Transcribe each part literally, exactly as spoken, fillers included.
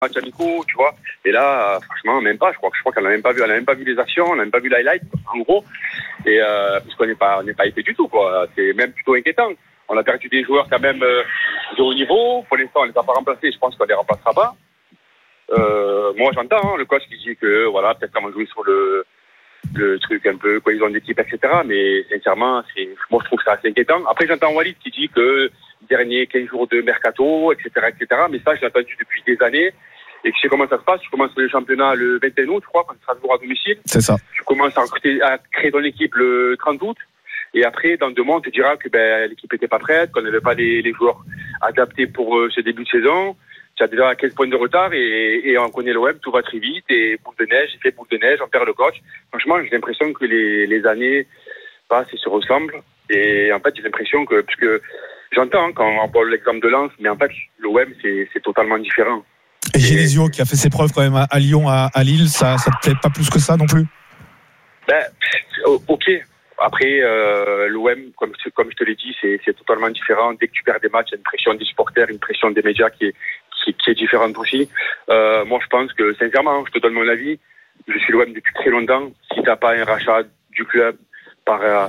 matchs amicaux, tu vois. Et là, franchement, même pas. Je crois, je crois qu'elle n'a même pas vu, elle n'a même pas vu les actions, elle n'a même pas vu l'highlight, en gros. Et euh, parce qu'on n'est pas, on n'est pas épais du tout, quoi. C'est même plutôt inquiétant. On a perdu des joueurs quand même euh, de haut niveau. Pour l'instant, on les a pas remplacés. Je pense qu'on les remplacera pas. Euh, moi, j'entends hein, le coach qui dit que voilà, peut-être qu'on va jouer sur le le truc un peu cohésion d'équipe, et cetera. Mais sincèrement, c'est, moi, je trouve que c'est assez inquiétant. Après, j'entends Walid qui dit que dernier quinze jours de mercato, et cetera, et cetera. Mais ça, je l'ai entendu depuis des années. Et tu sais comment ça se passe. Tu commences le championnat le vingt et un août, je crois, quand tu seras toujours à domicile. C'est ça. Tu commences à recruter, à créer ton équipe le trente août. Et après, dans deux mois, on te dira que ben, l'équipe n'était pas prête, qu'on n'avait pas les, les joueurs adaptés pour euh, ce début de saison. Tu as déjà quinze points de retard et, et on connaît l'O M, tout va très vite. Et boule de neige, effet boule de neige, on perd le coach. Franchement, j'ai l'impression que les, les années passent et se ressemblent. Et en fait, j'ai l'impression que, puisque j'entends hein, quand on parle l'exemple de Lens, mais en fait, l'O M, c'est, c'est totalement différent. Et Genesio, qui a fait ses preuves quand même à, à Lyon, à, à Lille, ça ne te plaît pas plus que ça non plus? Ben, ok. Après, euh, l'O M, comme, comme je te l'ai dit, c'est, c'est totalement différent. Dès que tu perds des matchs, il y a une pression des supporters, une pression des médias qui est, qui, qui est différente aussi. Euh, moi, je pense que, sincèrement, je te donne mon avis, je suis l'O M depuis très longtemps. Si tu n'as pas un rachat du club par, euh,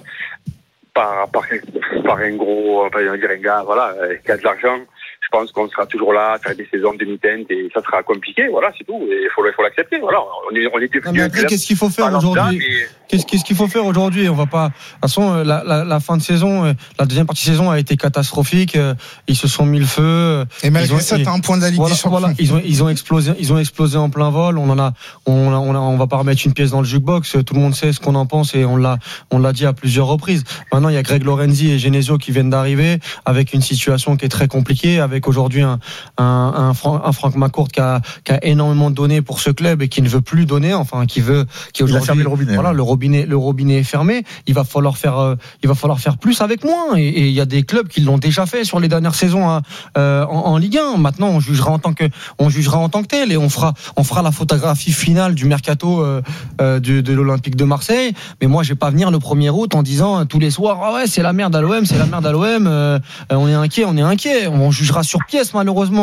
par, par, par un gros, enfin, on va dire un gars, voilà, qui a de l'argent, je pense qu'on sera toujours là, faire des saisons demi-teinte et ça sera compliqué, voilà, c'est tout. Et il faut, faut l'accepter, voilà. On est, on est non, mais après, qu'est-ce qu'il faut faire aujourd'hui mais... qu'est-ce, qu'est-ce qu'il faut faire aujourd'hui On va pas. De toute façon, la, la, la fin de saison, la deuxième partie de saison a été catastrophique. Ils se sont mis le feu. Et malgré ont, ça, t'as un point de la Ligue voilà, des Champions. Voilà, ils ont, ils ont explosé, ils ont explosé en plein vol. On en a, on a, on a, on va pas remettre une pièce dans le jukebox. Tout le monde sait ce qu'on en pense et on l'a, on l'a dit à plusieurs reprises. Maintenant, il y a Greg Lorenzi et Genesio qui viennent d'arriver avec une situation qui est très compliquée, avec aujourd'hui un Un, un, Franck, un Franck McCourt qui a, qui a énormément donné pour ce club et qui ne veut plus donner, enfin qui veut, qui aujourd'hui, il a fermé le robinet. Voilà, ouais. le robinet, le robinet est fermé. Il va falloir faire, euh, il va falloir faire plus avec moins. Et, et il y a des clubs qui l'ont déjà fait sur les dernières saisons hein, euh, en, en Ligue un. Maintenant, on jugera en tant que, on jugera en tant que tel et on fera, on fera la photographie finale du mercato euh, euh, de, de l'Olympique de Marseille. Mais moi, je vais pas venir le premier août en disant euh, tous les soirs, ah ouais, c'est la merde à l'O M, c'est la merde à l'O M. Euh, on est inquiet, on est inquiet. On jugera sur pièce malheureusement.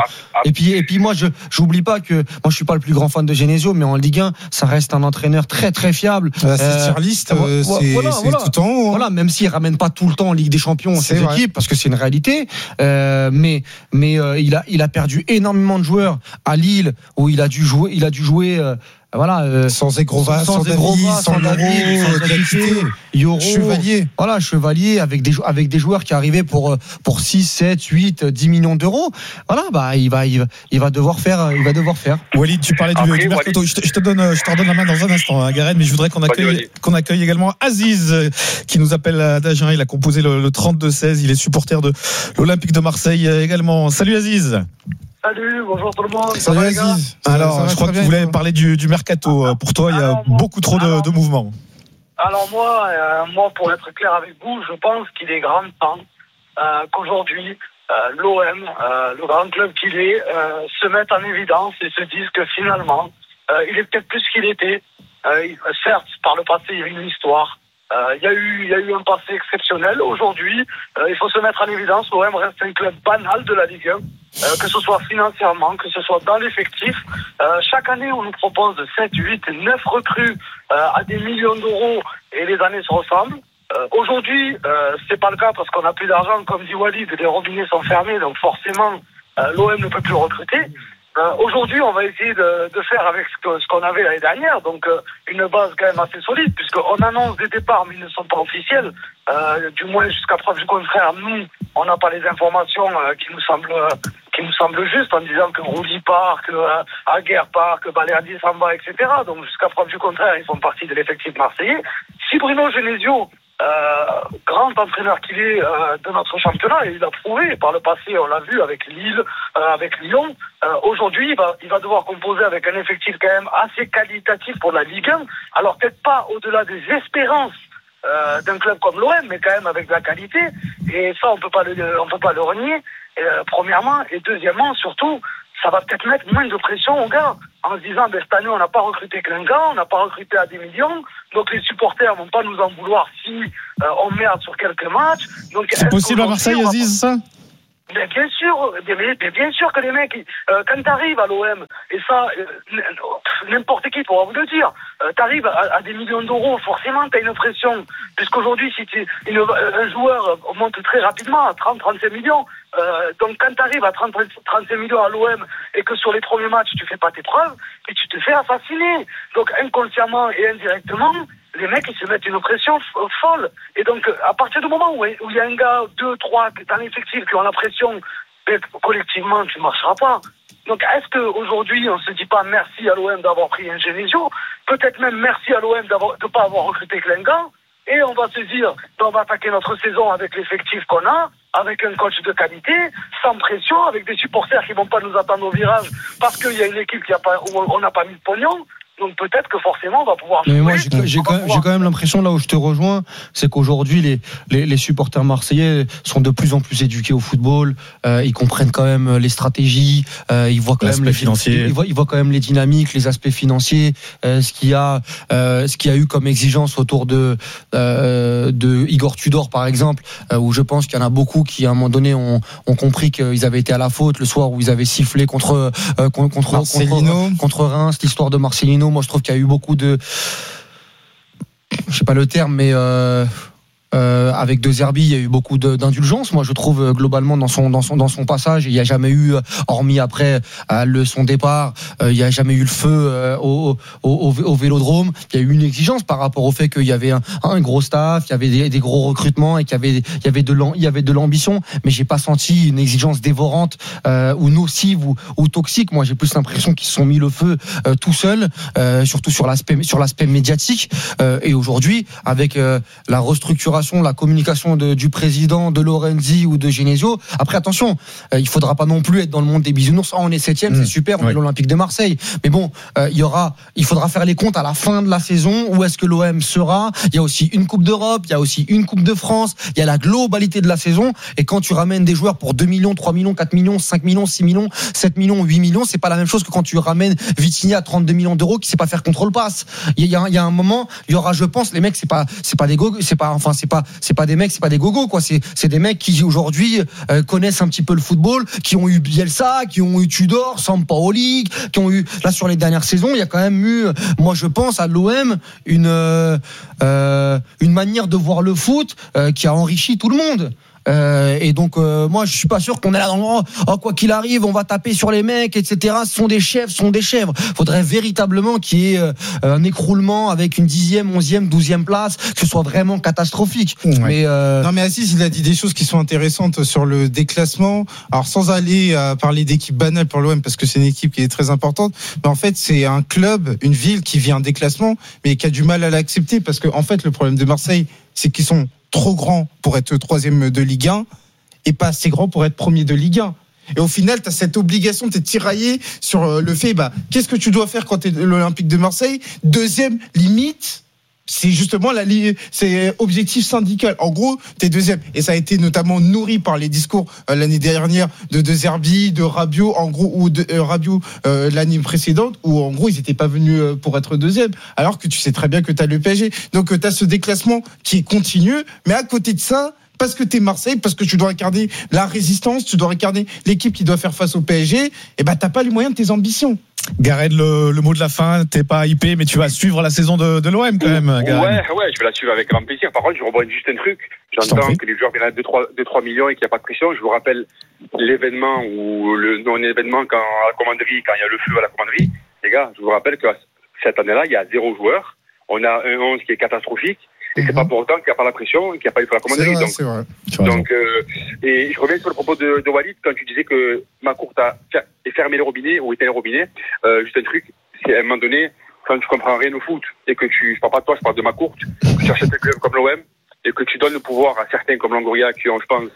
Et puis, et puis moi, je j'oublie pas que moi, je suis pas le plus grand fan de Genesio, mais en Ligue un, ça reste un entraîneur très très fiable. La euh, liste, euh, c'est, voilà, c'est voilà. tout en haut. Hein. Voilà, même s'il ramène pas tout le temps en Ligue des Champions c'est ses vrai. équipes, parce que c'est une réalité. Euh, mais mais euh, il a il a perdu énormément de joueurs à Lille où il a dû jouer, il a dû jouer. Euh, Voilà, euh, sans Egrova, sans, sans David, sans, sans David, sans Yoro, Chevalier. Voilà, Chevalier avec des avec des joueurs qui arrivaient pour pour six, sept, huit, dix millions d'euros. Voilà, bah il va il va, il va devoir faire il va devoir faire. Walid, tu parlais du, Après, du mercato. Je te, je te donne je te redonne la main dans un instant, hein, Gareth, mais je voudrais qu'on accueille qu'on accueille également Aziz qui nous appelle d'Agen. Il a composé le, le trente-deux seize. Il est supporter de l'Olympique de Marseille également. Salut Aziz. Salut, bonjour tout le monde. Salut Aziz. Alors, je crois que vous voulez parler du, du mercato. Pour toi, il y a alors, beaucoup trop alors, de, de mouvements. Alors moi, euh, moi, pour être clair avec vous, je pense qu'il est grand temps euh, qu'aujourd'hui, euh, l'O M, euh, le grand club qu'il est, euh, se mette en évidence et se dise que finalement, euh, il est peut-être plus qu'il était. Euh, certes, par le passé, il y a une histoire. Euh, il y a eu, il y a eu un passé exceptionnel. Aujourd'hui, euh, il faut se mettre en évidence. L'O M reste un club banal de la Ligue un, euh, que ce soit financièrement, que ce soit dans l'effectif. Euh, chaque année, on nous propose sept, huit, neuf recrues euh, à des millions d'euros et les années se ressemblent. Euh, aujourd'hui, euh, c'est pas le cas parce qu'on n'a plus d'argent, comme dit Walid, les robinets sont fermés, donc forcément, euh, l'O M ne peut plus recruter. Euh, aujourd'hui, on va essayer de, de faire avec ce, que, ce qu'on avait l'année dernière, donc euh, une base quand même assez solide, puisqu'on annonce des départs, mais ils ne sont pas officiels. Euh, du moins, jusqu'à preuve du contraire, nous, on n'a pas les informations euh, qui nous semblent euh, qui nous semblent justes, en disant que Rouly part, que euh, Aguerre part, que Balerdi s'en va, et cetera. Donc, jusqu'à preuve du contraire, ils font partie de l'effectif marseillais. Si Bruno Genesio, Euh, grand entraîneur qu'il est euh, de notre championnat, et il a prouvé par le passé, on l'a vu avec Lille, euh, avec Lyon. Euh, aujourd'hui, il va, il va devoir composer avec un effectif quand même assez qualitatif pour la Ligue un. Alors peut-être pas au-delà des espérances euh, d'un club comme l'O M, mais quand même avec de la qualité. Et ça, on peut pas le, on peut pas le renier. Euh, premièrement, et deuxièmement, surtout, ça va peut-être mettre moins de pression aux gars, en se disant, ben, cette année, on n'a pas recruté qu'un gars, on n'a pas recruté à des millions, donc les supporters vont pas nous en vouloir si euh, on merde sur quelques matchs. Donc, c'est possible à Marseille, Aziz, ça ? Mais bien sûr, mais, mais bien sûr que les mecs, euh, quand t'arrives à l'O M, et ça, euh, n'importe qui pourra vous le dire, euh, t'arrives à, à des millions d'euros, forcément t'as une pression, puisqu'aujourd'hui, si tu, une, un joueur monte très rapidement à trente à trente-cinq millions, euh, donc quand t'arrives à trente à trente-cinq millions à l'O M, et que sur les premiers matchs, tu fais pas tes preuves, et tu te fais assassiner. Donc inconsciemment et indirectement, les mecs, ils se mettent une pression f- folle. Et donc, à partir du moment où il y a un gars, deux, trois, dans l'effectif qui ont la pression, mais collectivement, tu ne marcheras pas. Donc, est-ce qu'aujourd'hui, on ne se dit pas merci à l'O M d'avoir pris un Genesio, peut-être même merci à l'O M de ne pas avoir recruté Klenga, et on va se dire, on va attaquer notre saison avec l'effectif qu'on a, avec un coach de qualité, sans pression, avec des supporters qui ne vont pas nous attendre au virage, parce qu'il y a une équipe qui a pas, où on n'a pas mis de pognon. Donc peut-être que forcément on va pouvoir jouer. Mais moi j'ai, j'ai, quand, pouvoir... j'ai quand même l'impression, là où je te rejoins, c'est qu'aujourd'hui les, les, les supporters marseillais sont de plus en plus éduqués au football, euh, ils comprennent quand même les stratégies, euh, ils voient quand l'aspect même les financiers. Ils voient, ils voient quand même les dynamiques, les aspects financiers, euh, ce qu'il y a, euh, ce qu'il y a eu comme exigence autour de euh, de Igor Tudor par exemple, euh, où je pense qu'il y en a beaucoup qui à un moment donné ont, ont compris qu'ils avaient été à la faute le soir où ils avaient sifflé contre euh, contre contre, contre Reims, l'histoire de Marcelino. Moi, je trouve qu'il y a eu beaucoup de, je sais pas le terme, mais euh, euh, avec De Zerbi, il y a eu beaucoup de, d'indulgence. Moi, je trouve globalement dans son dans son dans son passage, il n'y a jamais eu, hormis après euh, le son départ, euh, il n'y a jamais eu le feu euh, au, au, au, au Vélodrome. Il y a eu une exigence par rapport au fait qu'il y avait un, un gros staff, il y avait des, des gros recrutements et qu'il y avait il y avait de il y avait de l'ambition. Mais j'ai pas senti une exigence dévorante euh, ou nocive ou, ou toxique. Moi, j'ai plus l'impression qu'ils se sont mis le feu euh, tout seuls, euh, surtout sur l'aspect sur l'aspect médiatique. Euh, et aujourd'hui, avec euh, la restructuration, la communication de, du président, de Lorenzi ou de Genesio. Après, attention, euh, il faudra pas non plus être dans le monde des bisounours. Oh, on est septième, mmh. c'est super, on ouais. est l'Olympique de Marseille. Mais bon, euh, il y aura, il faudra faire les comptes à la fin de la saison. Où est-ce que l'O M sera ? Il y a aussi une Coupe d'Europe, il y a aussi une Coupe de France, il y a la globalité de la saison. Et quand tu ramènes des joueurs pour deux millions, trois millions, quatre millions, cinq millions, six millions, sept millions, huit millions, c'est pas la même chose que quand tu ramènes Vitinha à trente-deux millions d'euros qui sait pas faire contrôle passe. Il y a, il y a un moment, il y aura, je pense, les mecs, c'est pas, c'est pas des go, c'est pas, enfin, c'est pas, c'est pas des mecs, c'est pas des gogos, quoi. C'est, c'est des mecs qui aujourd'hui euh, connaissent un petit peu le football, qui ont eu Bielsa, qui ont eu Tudor, Sampaoli, qui ont eu, là, sur les dernières saisons, il y a quand même eu, moi, je pense, à l'O M, une, euh, euh, une manière de voir le foot euh, qui a enrichi tout le monde. Euh, et donc euh, moi je suis pas sûr qu'on est là dans le oh, quoi qu'il arrive on va taper sur les mecs etc. Ce sont des chèvres, ce sont des chèvres. Faudrait véritablement qu'il y ait euh, un écroulement avec une dixième, onzième, douzième place, que ce soit vraiment catastrophique. Ouais. Mais euh... non mais Aziz il a dit des choses qui sont intéressantes sur le déclassement. Alors sans aller à parler d'équipe banale pour l'O M parce que c'est une équipe qui est très importante, mais en fait c'est un club, une ville qui vit un déclassement mais qui a du mal à l'accepter parce que en fait le problème de Marseille c'est qu'ils sont trop grand pour être troisième de Ligue un et pas assez grand pour être premier de Ligue un. Et au final, tu as cette obligation, tu es tiraillé sur le fait, bah, qu'est-ce que tu dois faire quand tu es l'Olympique de Marseille ? Deuxième limite, c'est justement la c'est objectif syndical. En gros, t'es deuxième. Et ça a été notamment nourri par les discours euh, l'année dernière de De Zerbi, de Rabiot, en gros, ou de euh, Rabiot euh, l'année précédente, où en gros, ils n'étaient pas venus euh, pour être deuxième. Alors que tu sais très bien que t'as le P S G. Donc, euh, t'as ce déclassement qui est continu. Mais à côté de ça, parce que t'es Marseille, parce que tu dois incarner la résistance, tu dois incarner l'équipe qui doit faire face au P S G, et ben, t'as pas les moyens de tes ambitions. Gareth, le, le mot de la fin, t'es pas hypé, mais tu vas suivre la saison de, de l'O M quand même, Gareth. Ouais, ouais, je vais la suivre avec grand plaisir. Par contre, je rebondis juste un truc. J'entends que les joueurs viennent à deux à trois millions et qu'il n'y a pas de pression. Je vous rappelle l'événement ou le non-événement quand, à la commanderie, quand il y a le feu à la commanderie. Les gars, je vous rappelle que cette année-là, il y a zéro joueur. On a un onze qui est catastrophique. Et c'est pas pour autant qu'il n'y a pas la pression et qu'il n'y a pas eu pour la commanderie. C'est vrai, donc, c'est vrai. donc euh, et je reviens sur le propos de, de Walid quand tu disais que Macourt a fermé le robinet ou éteint le robinet. Euh, juste un truc, c'est à un moment donné, quand tu comprends rien au foot et que tu, je parle pas de toi, je parle de Macourt, que tu achètes un club comme l'O M et que tu donnes le pouvoir à certains comme Longoria qui ont, je pense,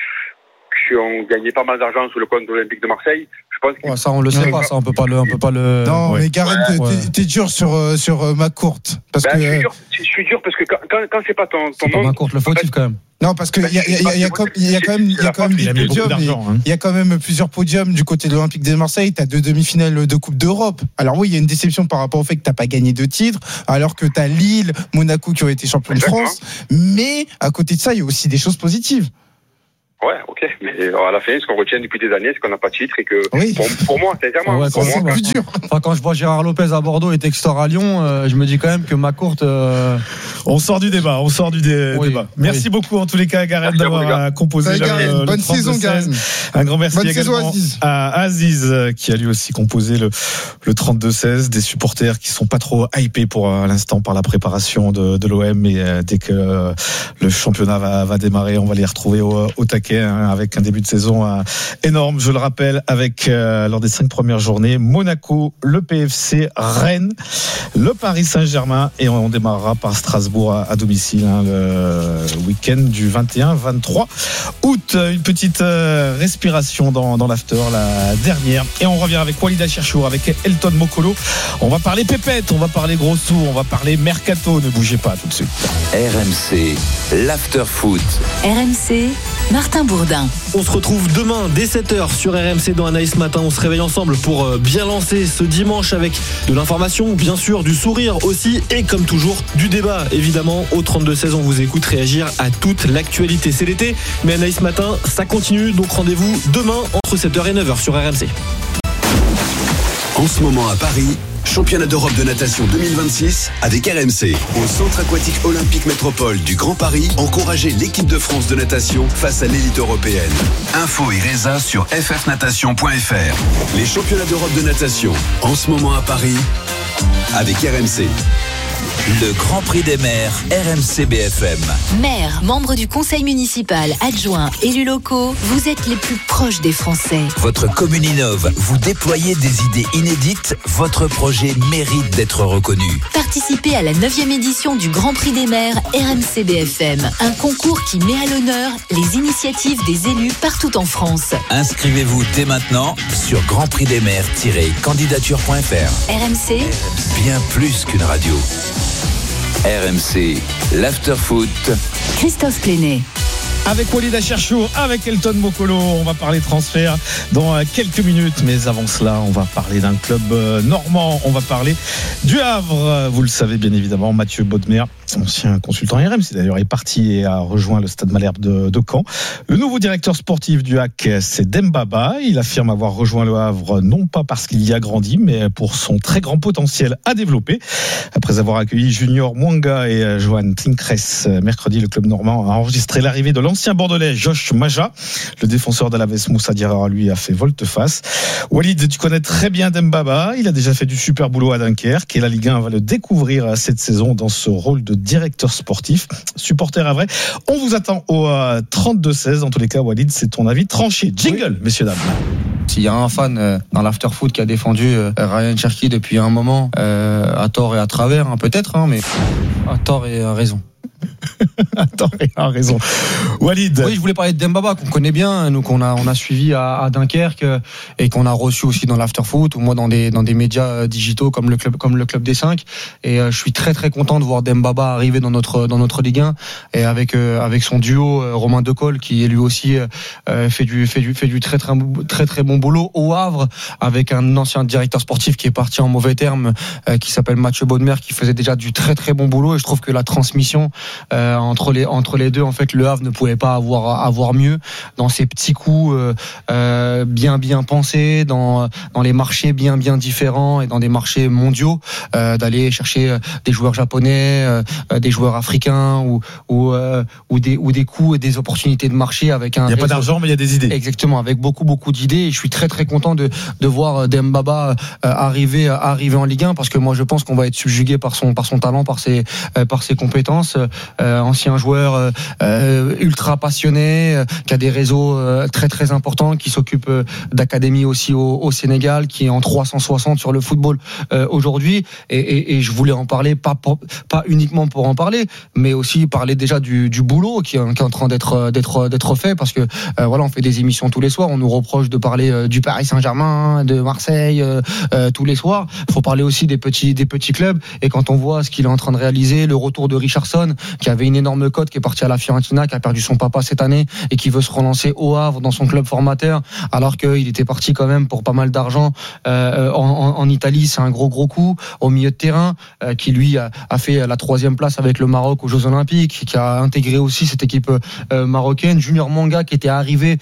qui ont gagné pas mal d'argent sous le compte de l'Olympique de Marseille. Je pense que ouais, ça on le sait pas, ça on peut pas le, on peut pas le. Non, ouais. mais Gareth, ouais. t'es, t'es dur sur sur Macourt parce ben, que. Je suis dur, je suis dur parce que quand, quand, quand c'est pas ton, ton c'est monde. Pas Macourt le fautif quand même. Non, parce que il y a, y a, y a, comme, il y a quand même, il y a quand même des podiums. Il y a quand même plusieurs podiums du côté de l'Olympique de Marseille. T'as deux demi-finales de Coupe d'Europe. Alors oui, il y a une déception par rapport au fait que t'as pas gagné de titres, alors que t'as Lille, Monaco qui ont été champions de France. Mais à côté de ça, il y a aussi des choses positives. Ouais, ok, mais à la fin, ce qu'on retient depuis des années, c'est qu'on n'a pas de titre et que oui. pour, pour moi, sincèrement, ouais, pour c'est moi, plus dur. Enfin, quand je vois Gérard Lopez à Bordeaux et Textor à Lyon, euh, je me dis quand même que McCourt. Euh... On sort du débat, on sort du dé- oui, débat. Merci oui. beaucoup en tous les cas, Gareth, d'avoir composé le, le bonne saison, Gareth. Un grand merci bonne également saison, Aziz. à Aziz qui a lui aussi composé le, le trente-deux seize. Des supporters qui sont pas trop hypés pour euh, l'instant par la préparation de, de l'O M, mais euh, dès que euh, le championnat va, va démarrer, on va les retrouver au, au taquet hein, avec un début de saison euh, énorme. Je le rappelle, avec euh, lors des cinq premières journées, Monaco, le P F C, Rennes, le Paris Saint-Germain, et on, on démarrera par Strasbourg à, à domicile hein, le week-end du vingt et un vingt-trois août. Une petite euh, respiration dans, dans l'after, la dernière, et on revient avec Walid Cherchour, avec Elton Mokolo. On va parler pépette, on va parler gros sous, on va parler mercato. Ne bougez pas tout de suite. R M C, l'after foot. R M C, Martin Bourdin. On se retrouve demain dès sept heures sur R M C dans Anaïs Matin. On se réveille ensemble pour bien lancer ce dimanche avec de l'information, bien sûr, du sourire aussi, et comme toujours, du débat. Évidemment, au trente-deux seize, on vous écoute réagir à toute l'actualité. C'est l'été, mais Anaïs Matin, ça continue. Donc rendez-vous demain entre sept heures et neuf heures sur R M C. En ce moment à Paris, championnat d'Europe de natation deux mille vingt-six avec R M C. Au centre aquatique olympique métropole du Grand Paris, encouragez l'équipe de France de natation face à l'élite européenne. Info et résa sur f f natation point f r. Les championnats d'Europe de natation, en ce moment à Paris, avec R M C. Le Grand Prix des maires, R M C B F M. Maires, membres du conseil municipal, adjoints, élus locaux, vous êtes les plus proches des Français. Votre commune innove, vous déployez des idées inédites, votre projet mérite d'être reconnu. Participez à la neuvième édition du Grand Prix des maires R M C B F M, un concours qui met à l'honneur les initiatives des élus partout en France. Inscrivez-vous dès maintenant sur grand prix des maires tiret candidature point f r. R M C, bien plus qu'une radio. R M C, l'after-foot. Christophe Plénet. Avec Walid Cherchour, avec Elton Mokolo, on va parler transfert dans quelques minutes. Mais avant cela, on va parler d'un club normand. On va parler du Havre. Vous le savez bien évidemment, Mathieu Bodmer, ancien consultant R M C d'ailleurs, est parti et a rejoint le Stade Malherbe de, de Caen. Le nouveau directeur sportif du H A C, c'est Dembaba. Il affirme avoir rejoint le Havre non pas parce qu'il y a grandi, mais pour son très grand potentiel à développer. Après avoir accueilli Junior Mwanga et Johan Tinkress mercredi, le club normand a enregistré l'arrivée de l'ancien bordelais Josh Maja. Le défenseur d'Alaves Moussa Diarra lui a fait volte-face. Walid, tu connais très bien Dembaba. Il a déjà fait du super boulot à Dunkerque et la Ligue un va le découvrir cette saison dans ce rôle de directeur sportif, supporter à vrai. On vous attend au euh, trente-deux seize. En tous les cas, Walid, c'est ton avis tranché. Jingle, oui. Messieurs, dames. S'il y a un fan euh, dans l'after-foot qui a défendu euh, Ryan Cherki depuis un moment, euh, à tort et à travers, hein, peut-être, hein, mais à tort et à raison. Attends, il a raison. Walid. Oui, je voulais parler de Dembaba, qu'on connaît bien, nous qu'on a, on a suivi à, à Dunkerque et qu'on a reçu aussi dans l'afterfoot ou moi dans des, dans des médias digitaux comme le club, comme le club des cinq. Et euh, je suis très très content de voir Dembaba arriver dans notre, dans notre Ligue un et avec, euh, avec son duo euh, Romain Decolle qui lui aussi euh, fait du, fait du, fait du très très, très très bon boulot au Havre avec un ancien directeur sportif qui est parti en mauvais termes, euh, qui s'appelle Mathieu Bodmer, qui faisait déjà du très très bon boulot et je trouve que la transmission Euh, entre les entre les deux, en fait, le Havre ne pouvait pas avoir avoir mieux dans ses petits coups euh, euh, bien bien pensés, dans dans les marchés bien bien différents et dans des marchés mondiaux, euh, d'aller chercher des joueurs japonais, euh, des joueurs africains ou ou euh, ou des ou des coups et des opportunités de marché avec un. Il y a pas d'argent, mais il y a des idées. Exactement, avec beaucoup beaucoup d'idées. Et je suis très très content de de voir Dembaba euh, arriver arriver en Ligue un parce que moi je pense qu'on va être subjugué par son par son talent, par ses euh, par ses compétences. Euh, ancien joueur euh, euh, ultra passionné, euh, qui a des réseaux euh, très très importants, qui s'occupe euh, d'académie aussi au, au Sénégal, qui est en trois cent soixante sur le football euh, aujourd'hui. Et, et, et je voulais en parler, pas pour, pas uniquement pour en parler, mais aussi parler déjà du, du boulot qui est, qui est en train d'être d'être d'être fait, parce que euh, voilà, on fait des émissions tous les soirs, on nous reproche de parler euh, du Paris Saint-Germain, de Marseille euh, euh, tous les soirs. Il faut parler aussi des petits des petits clubs. Et quand on voit ce qu'il est en train de réaliser, le retour de Richarlison, qui avait une énorme cote, qui est parti à la Fiorentina, qui a perdu son papa cette année et qui veut se relancer au Havre dans son club formateur, alors qu'il était parti quand même pour pas mal d'argent euh, en, en, en Italie. C'est un gros gros coup au milieu de terrain, euh, qui lui a, a fait la troisième place avec le Maroc aux Jeux Olympiques, qui a intégré aussi cette équipe euh, marocaine. Junior Manga qui était arrivé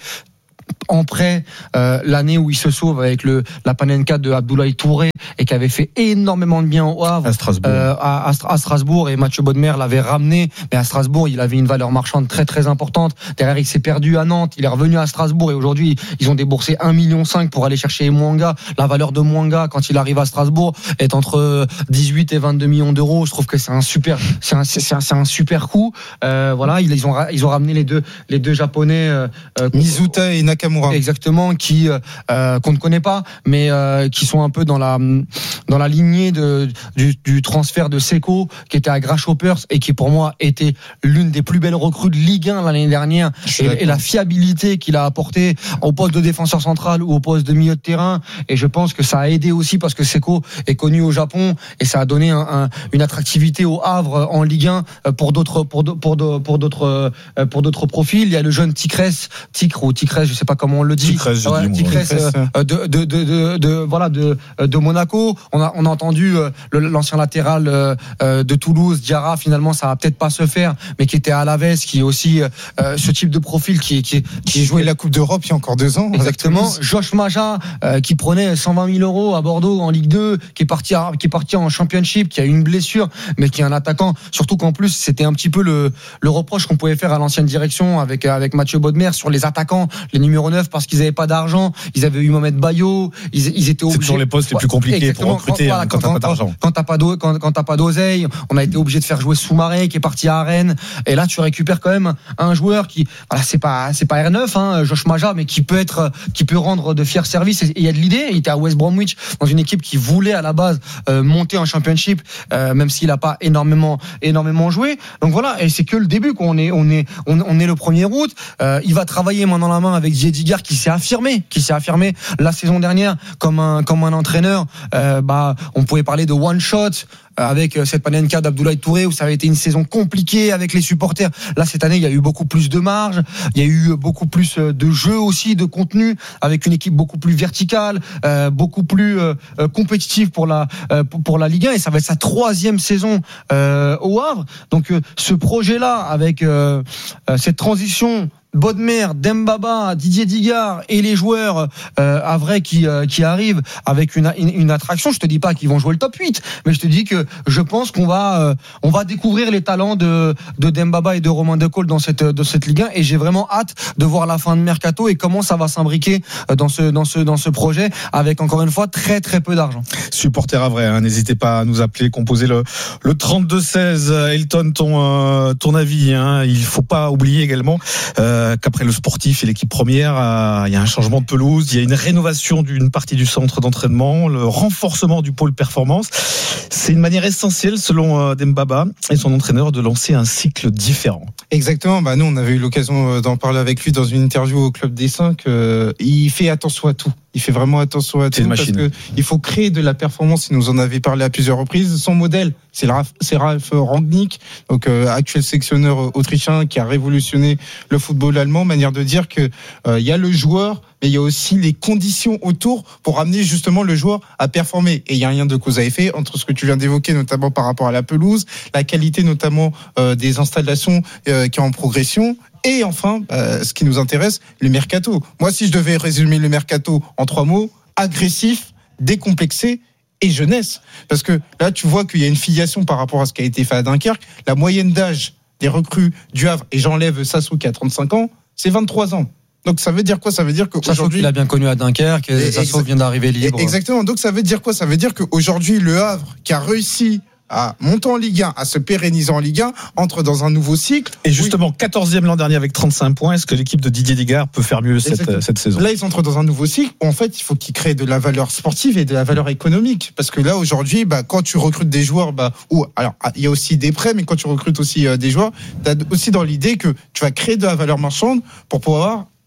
en prêt euh, l'année où il se sauve avec le la Panenka de Abdoulaye Touré et qui avait fait énormément de bien au Havre, à Strasbourg, euh, à, à Strasbourg et Mathieu Bodmer l'avait ramené, mais à Strasbourg il avait une valeur marchande très très importante. Derrière il s'est perdu à Nantes, il est revenu à Strasbourg et aujourd'hui ils ont déboursé un virgule cinq million pour aller chercher Mwanga. La valeur de Mwanga quand il arrive à Strasbourg est entre dix-huit et vingt-deux millions d'euros. Je trouve que c'est un super c'est un c'est un, c'est un super coup. Euh, voilà, ils ont ils ont ramené les deux les deux japonais euh, Mizuta et Nakamura. Exactement, qui euh, qu'on ne connaît pas, mais euh, qui sont un peu dans la dans la lignée de du, du transfert de Seko, qui était à Grasshoppers et qui pour moi était l'une des plus belles recrues de Ligue un l'année dernière, et, et la fiabilité qu'il a apporté au poste de défenseur central ou au poste de milieu de terrain. Et je pense que ça a aidé aussi parce que Seko est connu au Japon et ça a donné un, un, une attractivité au Havre en Ligue un pour d'autres pour pour pour d'autres pour d'autres profils. Il y a le jeune Ticresse, Ticre ou Ticresse, je sais pas comment on le dit. Ticresse, ouais, Ticresse euh, de, de, de, de, de, voilà, de, de Monaco. On a, on a entendu euh, l'ancien latéral euh, de Toulouse, Diarra, finalement, ça va peut-être pas se faire, mais qui était à Alaves, qui est aussi euh, ce type de profil qui, qui, qui, qui jouait la Coupe d'Europe il y a encore deux ans. Exactement. Josh Maja, euh, qui prenait cent vingt mille euros à Bordeaux en Ligue deux, qui est parti, à, qui est parti en Championship, qui a eu une blessure, mais qui est un attaquant. Surtout qu'en plus, c'était un petit peu le, le reproche qu'on pouvait faire à l'ancienne direction avec, avec Mathieu Bodmer sur les attaquants, les numéros neuf, parce qu'ils n'avaient pas d'argent. Ils avaient eu Mohamed Bayo. Ils, ils étaient obligés. C'est toujours les postes les plus compliqués Exactement. pour recruter quand, hein, quand, quand t'as pas d'argent. Quand t'as pas d'o, quand, quand t'as pas d'oseille, on a été obligé de faire jouer Soumaré, qui est parti à Rennes. Et là, tu récupères quand même un joueur qui, voilà, c'est pas, c'est pas R neuf, hein, Josh Maja, mais qui peut être, qui peut rendre de fiers services. Et il y a de l'idée. Il était à West Bromwich dans une équipe qui voulait à la base euh, monter en Championship, euh, même s'il a pas énormément, énormément joué. Donc voilà. Et c'est que le début. Qu'on est, on est, on, on est le premier août. Euh, il va travailler main dans la main avec Didier Digard, qui s'est affirmé, qui s'est affirmé la saison dernière comme un, comme un entraîneur. Euh, bah, on pouvait parler de one shot avec cette Panenka d'Abdoulaye Touré où ça avait été une saison compliquée avec les supporters. Là, cette année, il y a eu beaucoup plus de marge, il y a eu beaucoup plus de jeux aussi, de contenu, avec une équipe beaucoup plus verticale, euh, beaucoup plus euh, compétitive pour la euh, pour la Ligue un, et ça va être sa troisième saison euh, au Havre. Donc, euh, ce projet-là, avec euh, cette transition Bodmer, Dembaba, Didier Digard et les joueurs euh, à vrai qui euh, qui arrivent avec une, une une attraction. Je te dis pas qu'ils vont jouer le top huit, mais je te dis que je pense qu'on va euh, on va découvrir les talents de de Dembaba et de Romain Decaule dans cette de cette Ligue un, et j'ai vraiment hâte de voir la fin de mercato et comment ça va s'imbriquer dans ce dans ce dans ce projet avec encore une fois très très peu d'argent. Supporter à vrai, hein, n'hésitez pas à nous appeler, composer le le trente-deux seize. Elton, ton euh, ton avis, hein, il faut pas oublier également euh, qu'après le sportif et l'équipe première, euh, il y a un changement de pelouse, il y a une rénovation d'une partie du centre d'entraînement, le renforcement du pôle performance. C'est une manière essentielle, selon euh, Dembaba et son entraîneur, de lancer un cycle différent. Exactement. Bah nous, on avait eu l'occasion d'en parler avec lui dans une interview au Club des Cinq. Euh, il fait attention à tout. Il fait vraiment attention à tout parce que il faut créer de la performance. Il nous en avait parlé à plusieurs reprises. Son modèle, c'est Ralf, c'est Ralf Rangnick, donc euh, actuel sélectionneur autrichien qui a révolutionné le football allemand. Manière de dire que euh, il y a le joueur, mais il y a aussi les conditions autour pour amener justement le joueur à performer. Et il y a un lien de cause à effet entre ce que tu viens d'évoquer, notamment par rapport à la pelouse, la qualité notamment euh, des installations euh, qui est en progression. Et enfin, euh, ce qui nous intéresse, le mercato. Moi, si je devais résumer le mercato en trois mots, agressif, décomplexé et jeunesse. Parce que là, tu vois qu'il y a une filiation par rapport à ce qui a été fait à Dunkerque. La moyenne d'âge des recrues du Havre, et j'enlève Sassou qui a trente-cinq ans, c'est vingt-trois ans. Donc ça veut dire quoi? Ça veut dire qu'aujourd'hui, il a bien connu à Dunkerque, et Sassou vient d'arriver libre. Exactement. Donc ça veut dire quoi? Ça veut dire qu'aujourd'hui, le Havre, qui a réussi à monter en Ligue un, à se pérenniser en Ligue un, entre dans un nouveau cycle. Et justement, oui. quatorzième l'an dernier avec trente-cinq points, est-ce que l'équipe de Didier Digard peut faire mieux cette, cette saison? Là, ils entrent dans un nouveau cycle où, en fait, il faut qu'ils créent de la valeur sportive et de la valeur économique. Parce que là, aujourd'hui, bah, quand tu recrutes des joueurs, bah, ou, alors, il y a aussi des prêts, mais quand tu recrutes aussi euh, des joueurs, t'as aussi dans l'idée que tu vas créer de la valeur marchande pour pouvoir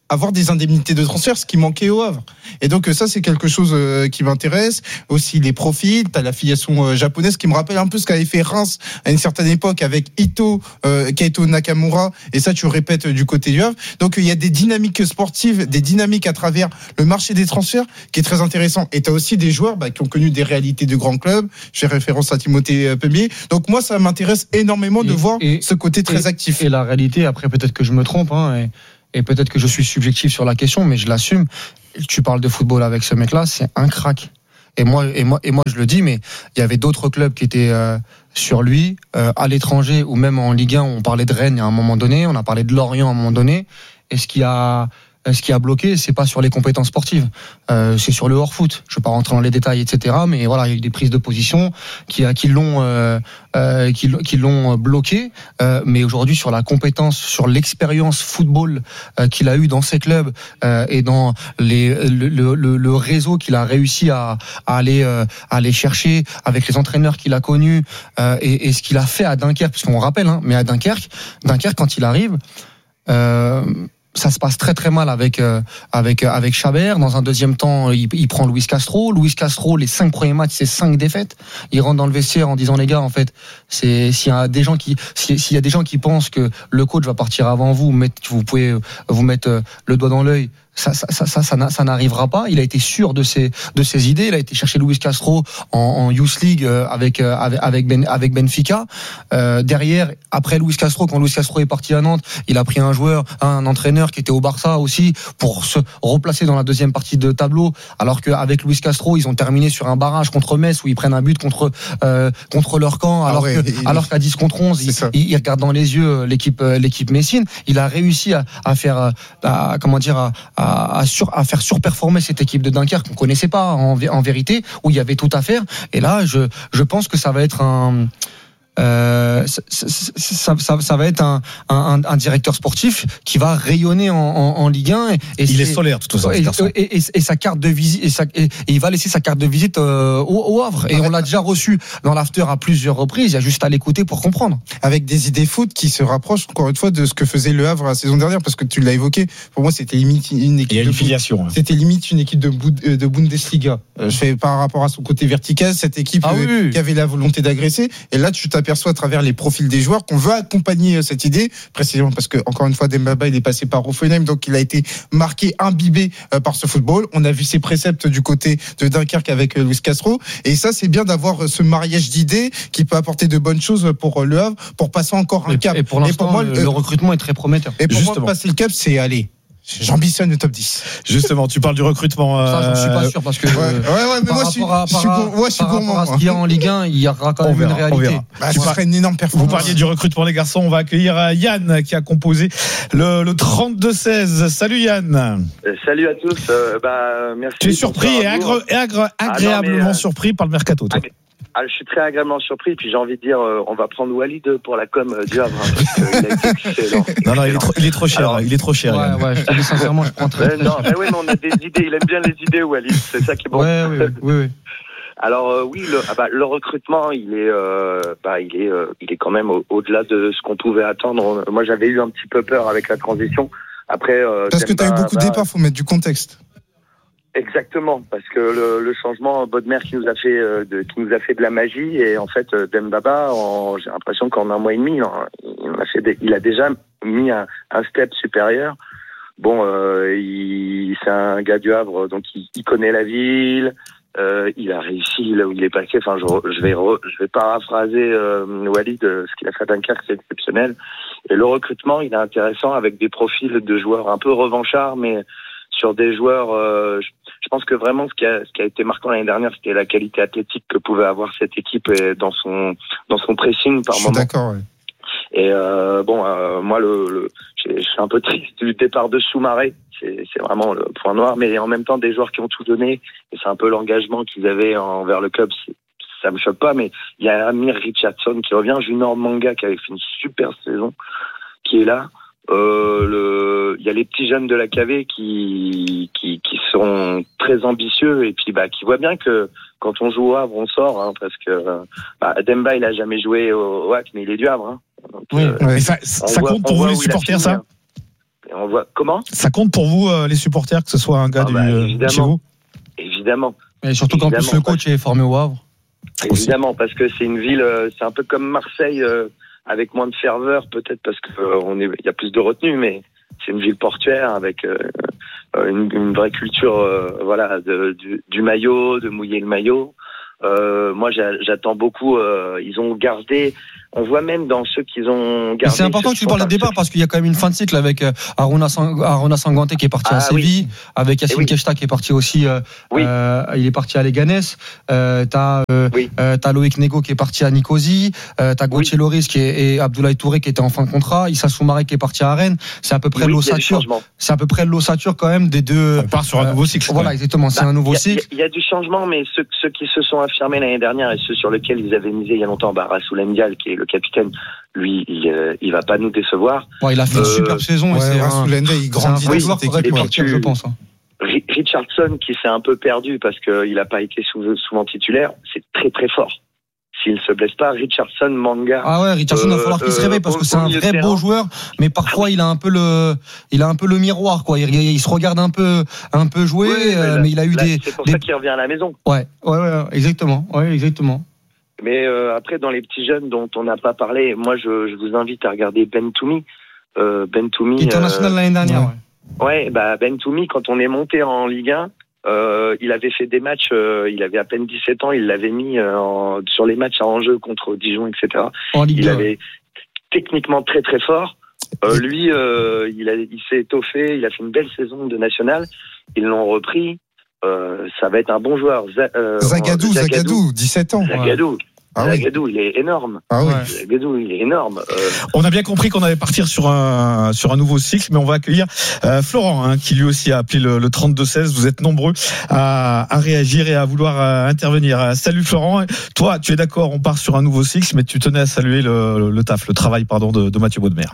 avoir des indemnités de transfert, ce qui manquait au Havre. Et donc ça, c'est quelque chose euh, qui m'intéresse. Aussi les profils, t'as l'affiliation euh, japonaise qui me rappelle un peu ce qu'avait fait Reims à une certaine époque avec Ito, euh, Kaito Nakamura, et ça tu le répètes euh, du côté du Havre. Donc il y a des dynamiques sportives, des dynamiques à travers le marché des transferts qui est très intéressant. Et t'as aussi des joueurs bah, qui ont connu des réalités de grands clubs. Je fais référence à Timothée Pemier. Donc moi, ça m'intéresse énormément de et, voir et, ce côté très et, actif. Et la réalité, après peut-être que je me trompe, hein, et... Et peut-être que je suis subjectif sur la question, mais je l'assume. Tu parles de football avec ce mec-là, c'est un crack. Et moi, et moi, et moi, je le dis, mais il y avait d'autres clubs qui étaient euh, sur lui, euh, à l'étranger ou même en Ligue un. On parlait de Rennes à un moment donné, on a parlé de Lorient à un moment donné. Et ce qui a Ce qui a bloqué, c'est pas sur les compétences sportives, euh, c'est sur le hors-foot. Je vais pas rentrer dans les détails, et cetera. Mais voilà, il y a eu des prises de position qui, qui l'ont, euh, euh, qui, qui l'ont bloqué. Euh, mais aujourd'hui, sur la compétence, sur l'expérience football euh, qu'il a eu dans ses clubs euh, et dans les, le, le, le réseau qu'il a réussi à, à aller, euh, à aller chercher avec les entraîneurs qu'il a connus euh, et, et ce qu'il a fait à Dunkerque, parce qu'on rappelle, hein, mais à Dunkerque, Dunkerque quand il arrive. Euh, Ça se passe très très mal avec euh, avec avec Chabert. Dans un deuxième temps, il, il prend Luis Castro. Luis Castro, les cinq premiers matchs, c'est cinq défaites. Il rentre dans le vestiaire en disant les gars, en fait, c'est s'il y a des gens qui s'il y a des gens qui pensent que le coach va partir avant vous, mettre, vous pouvez vous mettre le doigt dans l'œil. Ça, ça, ça, ça, ça, ça n'arrivera pas. Il a été sûr de ses, de ses idées. Il a été chercher Luis Castro en, en Youth League avec, avec, ben, avec Benfica. Euh, derrière, après Luis Castro, quand Luis Castro est parti à Nantes, il a pris un joueur, un entraîneur qui était au Barça aussi pour se replacer dans la deuxième partie de tableau. Alors qu'avec Luis Castro, ils ont terminé sur un barrage contre Metz où ils prennent un but contre, euh, contre leur camp. Alors, ah ouais, que, il, alors qu'à dix contre onze, ils il, il regardent dans les yeux l'équipe, l'équipe messine. Il a réussi à, à faire, à, comment dire, à, à À, sur, à faire surperformer cette équipe de Dunkerque qu'on connaissait pas en, en vérité, où il y avait tout à faire. Et là, je, je pense que ça va être un Euh, ça, ça, ça, ça va être un, un, un directeur sportif qui va rayonner en, en, en Ligue un. Et, et il est solaire, tout ça. Et, et, et, et sa carte de visite, et, sa, et, et il va laisser sa carte de visite euh, au, au Havre. Et on l'a déjà reçu dans l'after à plusieurs reprises. Il y a juste à l'écouter pour comprendre. Avec des idées foot qui se rapprochent encore une fois de ce que faisait le Havre la saison dernière, parce que tu l'as évoqué. Pour moi, c'était limite une équipe. Il y a une de filiation. Hein. C'était limite une équipe de, de Bundesliga. Euh, je fais par rapport à son côté vertical, cette équipe ah, euh, oui. qui avait la volonté d'agresser. Et là, tu t'aperçois à travers les profil des joueurs qu'on veut accompagner cette idée, précisément parce que encore une fois Dembaba il est passé par Hoffenheim, donc il a été marqué, imbibé euh, par ce football. On a vu ses préceptes du côté de Dunkerque avec euh, Luis Castro, et ça c'est bien d'avoir ce mariage d'idées qui peut apporter de bonnes choses pour euh, le Havre, pour passer encore un et, cap. Et pour l'instant, et pour moi, le, le recrutement est très prometteur. Et pour Justement. moi, passer le cap, c'est aller. J'ambitionne le top dix. Justement, tu parles du recrutement. Euh... Ça, j'en suis pas sûr parce que. Ouais, ouais, ouais mais moi, je suis, à, je suis, par, moi, je suis par gourmand. Par rapport à ce qu'il y a en Ligue un, il y aura quand même verra, une réalité. Bah, ce serait une énorme performance. Vous parliez du recrutement, les garçons. On va accueillir Yann qui a composé le, le trente-deux seize. Salut Yann. Euh, salut à tous. Euh, bah, merci. Tu es surpris et, agre, et agre, agréablement ah non, mais, euh, surpris par le mercato, toi. Ag- Ah, je suis très agréablement surpris, puis j'ai envie de dire, euh, on va prendre Walid pour la com du Havre. Hein, parce qu'il a été excellent. Non, non, il est trop, il est trop cher. Alors, il est trop cher. Ouais, ouais, je te dis sincèrement, je prends très, très non, mais oui, mais on a des idées. Il aime bien les idées, Walid. C'est ça qui est bon. Ouais, oui, oui, oui. Alors euh, oui, le, ah bah, le recrutement, il est, euh, bah, il est, euh, il est quand même au, au-delà de ce qu'on pouvait attendre. Moi, j'avais eu un petit peu peur avec la transition. Après, euh, parce que tu as eu beaucoup de départs, faut mettre du contexte. Exactement, parce que le, le changement, Bodmer qui nous a fait, euh, de, qui nous a fait de la magie, et en fait, Dembaba, en, j'ai l'impression qu'en un mois et demi, hein, il, a fait des, il a déjà mis un, un step supérieur. Bon, euh, il, c'est un gars du Havre, donc il, il connaît la ville. Euh, il a réussi là où il est passé. Enfin, je, je vais, re, je vais paraphraser euh, Walid, ce qu'il a fait à Dunkerque, c'est exceptionnel. Et le recrutement, il est intéressant avec des profils de joueurs un peu revanchards, mais sur des joueurs. Euh, je, je pense que vraiment, ce qui a, ce qui a été marquant l'année dernière, c'était la qualité athlétique que pouvait avoir cette équipe dans son, dans son pressing par moment. Je suis d'accord. Ouais. Et euh, bon, euh, moi, le, le, je suis un peu triste du départ de Soumaré. C'est, c'est vraiment le point noir, mais en même temps des joueurs qui ont tout donné, et c'est un peu l'engagement qu'ils avaient envers le club. C'est, ça me choque pas, mais il y a Amir Richardson qui revient, Junior Manga qui avait fait une super saison, qui est là. Euh, le, il y a les petits jeunes de la K V qui, qui, qui sont très ambitieux et puis bah qui voient bien que quand on joue au Havre, on sort, hein, parce que bah, Demba il a jamais joué au, au H A C, mais il est du Havre. Hein. Donc, oui, euh, mais ça, ça voit, compte pour vous les supporters, ça. On voit comment ça compte pour vous euh, les supporters que ce soit un gars ah du bah, euh, chez vous. Évidemment. Et surtout qu'en plus le coach est formé au Havre. Évidemment, parce que c'est une ville, euh, c'est un peu comme Marseille, euh, avec moins de ferveur, peut-être parce que euh, on est, il y a plus de retenue, mais c'est une ville portuaire avec euh, une, une vraie culture, euh, voilà, de, du, du maillot, de mouiller le maillot. Euh, moi, j'attends beaucoup. Euh, ils ont gardé. On voit même dans ceux qu'ils ont gardé. Mais c'est important que tu parles de départ parce qu'il y a quand même une fin de cycle avec euh, Aruna, Sang- Aruna Sanganté qui est parti ah, à Séville, oui. avec Yacine oui. Keshta qui est parti aussi. Euh, oui. euh, il est parti à Leganés. Euh, t'as euh, oui. euh, t'as Loïc Nego qui est parti à Nicosie. Euh, t'as Gauthier oui. Loris qui est, et Abdoulaye Touré qui était en fin de contrat. Issa Soumaré qui est parti à Rennes. C'est à peu près oui, l'ossature. C'est à peu près l'ossature quand même des deux. On part sur un euh, nouveau cycle. Voilà, exactement. C'est bah, un nouveau y a, cycle. Il y, y a du changement, mais ceux, ceux qui se sont affirmés l'année dernière et ceux sur lesquels ils avaient misé il y a longtemps, bah, Rassoul Ndiaye qui est le capitaine. Lui, il, euh, il va pas nous décevoir. Bon, il a fait une euh, super saison. Ouais, et c'est Rassoul Ndiaye, il grandit. C'est un joueur qui aurait pu partir, je pense. Richardson, qui s'est un peu perdu parce qu'il n'a pas été souvent titulaire, c'est très très fort. S'il se blesse pas, Richardson, Manga. Ah ouais, Richardson, il euh, va falloir qu'il se réveille parce que c'est un vrai terrain. beau joueur, mais parfois il a un peu le, il a un peu le miroir, quoi. Il, il se regarde un peu, un peu jouer, oui, mais, euh, mais il a eu là, des. C'est pour des... ça qu'il revient à la maison. Ouais, ouais, ouais, exactement, ouais, exactement. Mais euh, après, dans les petits jeunes dont on n'a pas parlé, moi, je, je vous invite à regarder Ben Toumi. Euh, Ben Toumi. International euh, l'année dernière. Ouais. ouais, bah Ben Toumi, quand on est monté en Ligue un. Euh, il avait fait des matchs, euh, il avait à peine dix-sept ans, il l'avait mis euh, en, sur les matchs à enjeu contre Dijon, et cetera. En Ligue il avait techniquement très très fort. Euh, lui, euh, il, a, il s'est étoffé, il a fait une belle saison de nationale. Ils l'ont repris. Euh, ça va être un bon joueur. Z- euh, Zagadou, Zagadou, Zagadou, dix-sept ans. Zagadou. Ouais. Ah oui. Zagadou, il est énorme. Ah oui. Zagadou, il est énorme. Euh... On a bien compris qu'on allait partir sur un sur un nouveau cycle, mais on va accueillir euh, Florent, hein, qui lui aussi a appelé le, le trente-deux seize. Vous êtes nombreux à, à réagir et à vouloir euh, intervenir. Salut Florent. Toi, tu es d'accord, on part sur un nouveau cycle, mais tu tenais à saluer le, le, le taf, le travail, pardon, de, de Mathieu Bodmer.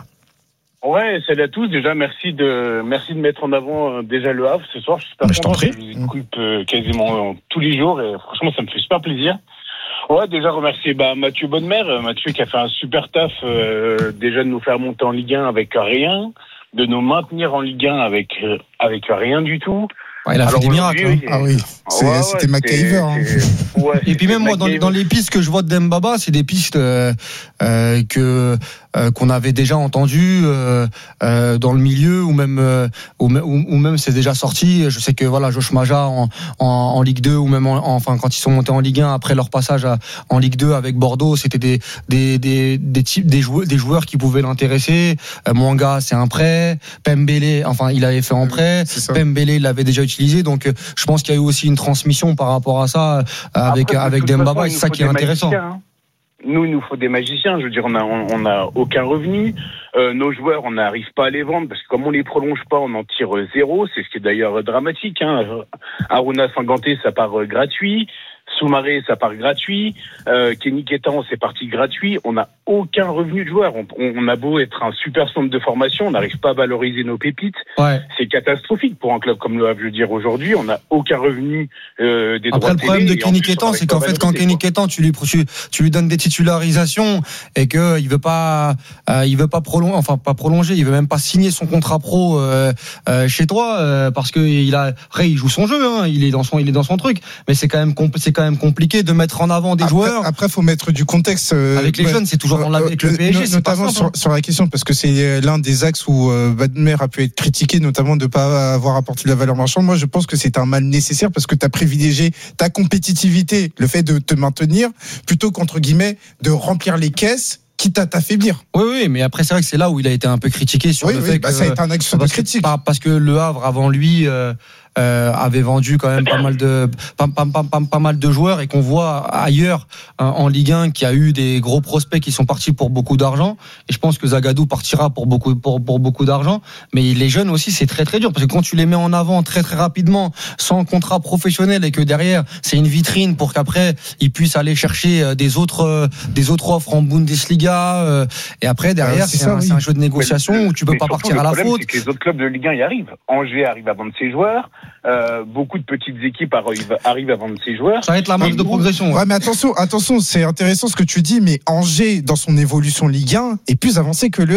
Ouais, salut à tous. Déjà, merci de merci de mettre en avant euh, déjà le Havre ce soir. Je suis super content. Je vous écoute euh, quasiment euh, tous les jours et franchement, ça me fait super plaisir. Ouais, déjà remercier bah, Mathieu Bodmer, Mathieu qui a fait un super taf, euh, déjà de nous faire monter en Ligue un avec rien, de nous maintenir en Ligue un avec euh, avec rien du tout. Ouais, il a Alors, fait des miracles. Hein. Ah oui, c'est, ouais, c'était ouais, McIver. Hein. Ouais, et puis même moi, dans, dans les pistes que je vois de Dembaba, c'est des pistes euh, euh, que euh, qu'on avait déjà entendues euh, euh, dans le milieu ou même euh, ou, ou même c'est déjà sorti. Je sais que voilà, Josh Maja en, en, en Ligue deux ou même en, enfin quand ils sont montés en Ligue un après leur passage à, en Ligue deux avec Bordeaux, c'était des des des des types des joueurs des joueurs qui pouvaient l'intéresser. Euh, Mwanga, c'est un prêt. Pembele, enfin il avait fait en prêt. Pembele, il l'avait déjà utilisé. Donc je pense qu'il y a eu aussi une transmission par rapport à ça avec Après, avec de Dembaba. Et c'est ça qui est intéressant. Hein. Nous, il nous faut des magiciens. Je veux dire, on a, on a aucun revenu. Euh, nos joueurs, on n'arrive pas à les vendre parce que comme on les prolonge pas, on en tire zéro. C'est ce qui est d'ailleurs dramatique. Hein. Aruna Sanganté, ça part gratuit. Soumaré, ça part gratuit. Euh, Kenny Kétan, c'est parti gratuit. On n'a aucun revenu de joueur. On, on a beau être un super centre de formation, on n'arrive pas à valoriser nos pépites. Ouais. C'est catastrophique pour un club comme le Havre. Je veux dire, aujourd'hui, on n'a aucun revenu euh, des droits Après, le problème de Kenny Kétan, c'est qu'en fait, quand Kenny Kétan, tu lui, tu, tu lui donnes des titularisations et que il veut pas, euh, il veut pas prolonger, enfin pas prolonger, il veut même pas signer son contrat pro euh, euh, chez toi euh, parce que il a, Ray, il joue son jeu, hein, il est dans son, il est dans son truc. Mais c'est quand même, c'est quand même compliqué de mettre en avant des après, joueurs. Après, faut mettre du contexte. Euh, avec les ouais, jeunes, c'est toujours dans la, avec le P S G, c'est notamment pas sur, sur la question, parce que c'est l'un des axes où euh, Bodmer a pu être critiqué, notamment de pas avoir apporté de la valeur marchande. Moi, je pense que c'est un mal nécessaire parce que tu as privilégié ta compétitivité, le fait de te maintenir, plutôt qu'entre guillemets de remplir les caisses, quitte à t'affaiblir. Oui, oui, mais après c'est vrai que c'est là où il a été un peu critiqué sur oui, le oui, fait bah que ça a été un axe de critique. Parce, parce que le Havre avant lui. Euh, Euh, avait vendu quand même pas mal de pas, pas, pas, pas, pas mal de joueurs et qu'on voit ailleurs hein, en Ligue un qu'il y a eu des gros prospects qui sont partis pour beaucoup d'argent et je pense que Zagadou partira pour beaucoup pour, pour beaucoup d'argent mais les jeunes aussi c'est très très dur parce que quand tu les mets en avant très très rapidement sans contrat professionnel et que derrière c'est une vitrine pour qu'après ils puissent aller chercher des autres des autres offres en Bundesliga euh, et après derrière euh, c'est, c'est, ça, un, oui. c'est un jeu de négociation mais, où tu peux pas partir à la faute. C'est que les autres clubs de Ligue un y arrivent. Angers arrive à vendre ses joueurs. Euh, beaucoup de petites équipes arrivent, arrivent à vendre ses joueurs. Ça va être la marge de progression. Ouais. ouais, mais attention, attention, c'est intéressant ce que tu dis, mais Angers, dans son évolution Ligue un, est plus avancé que Le Havre.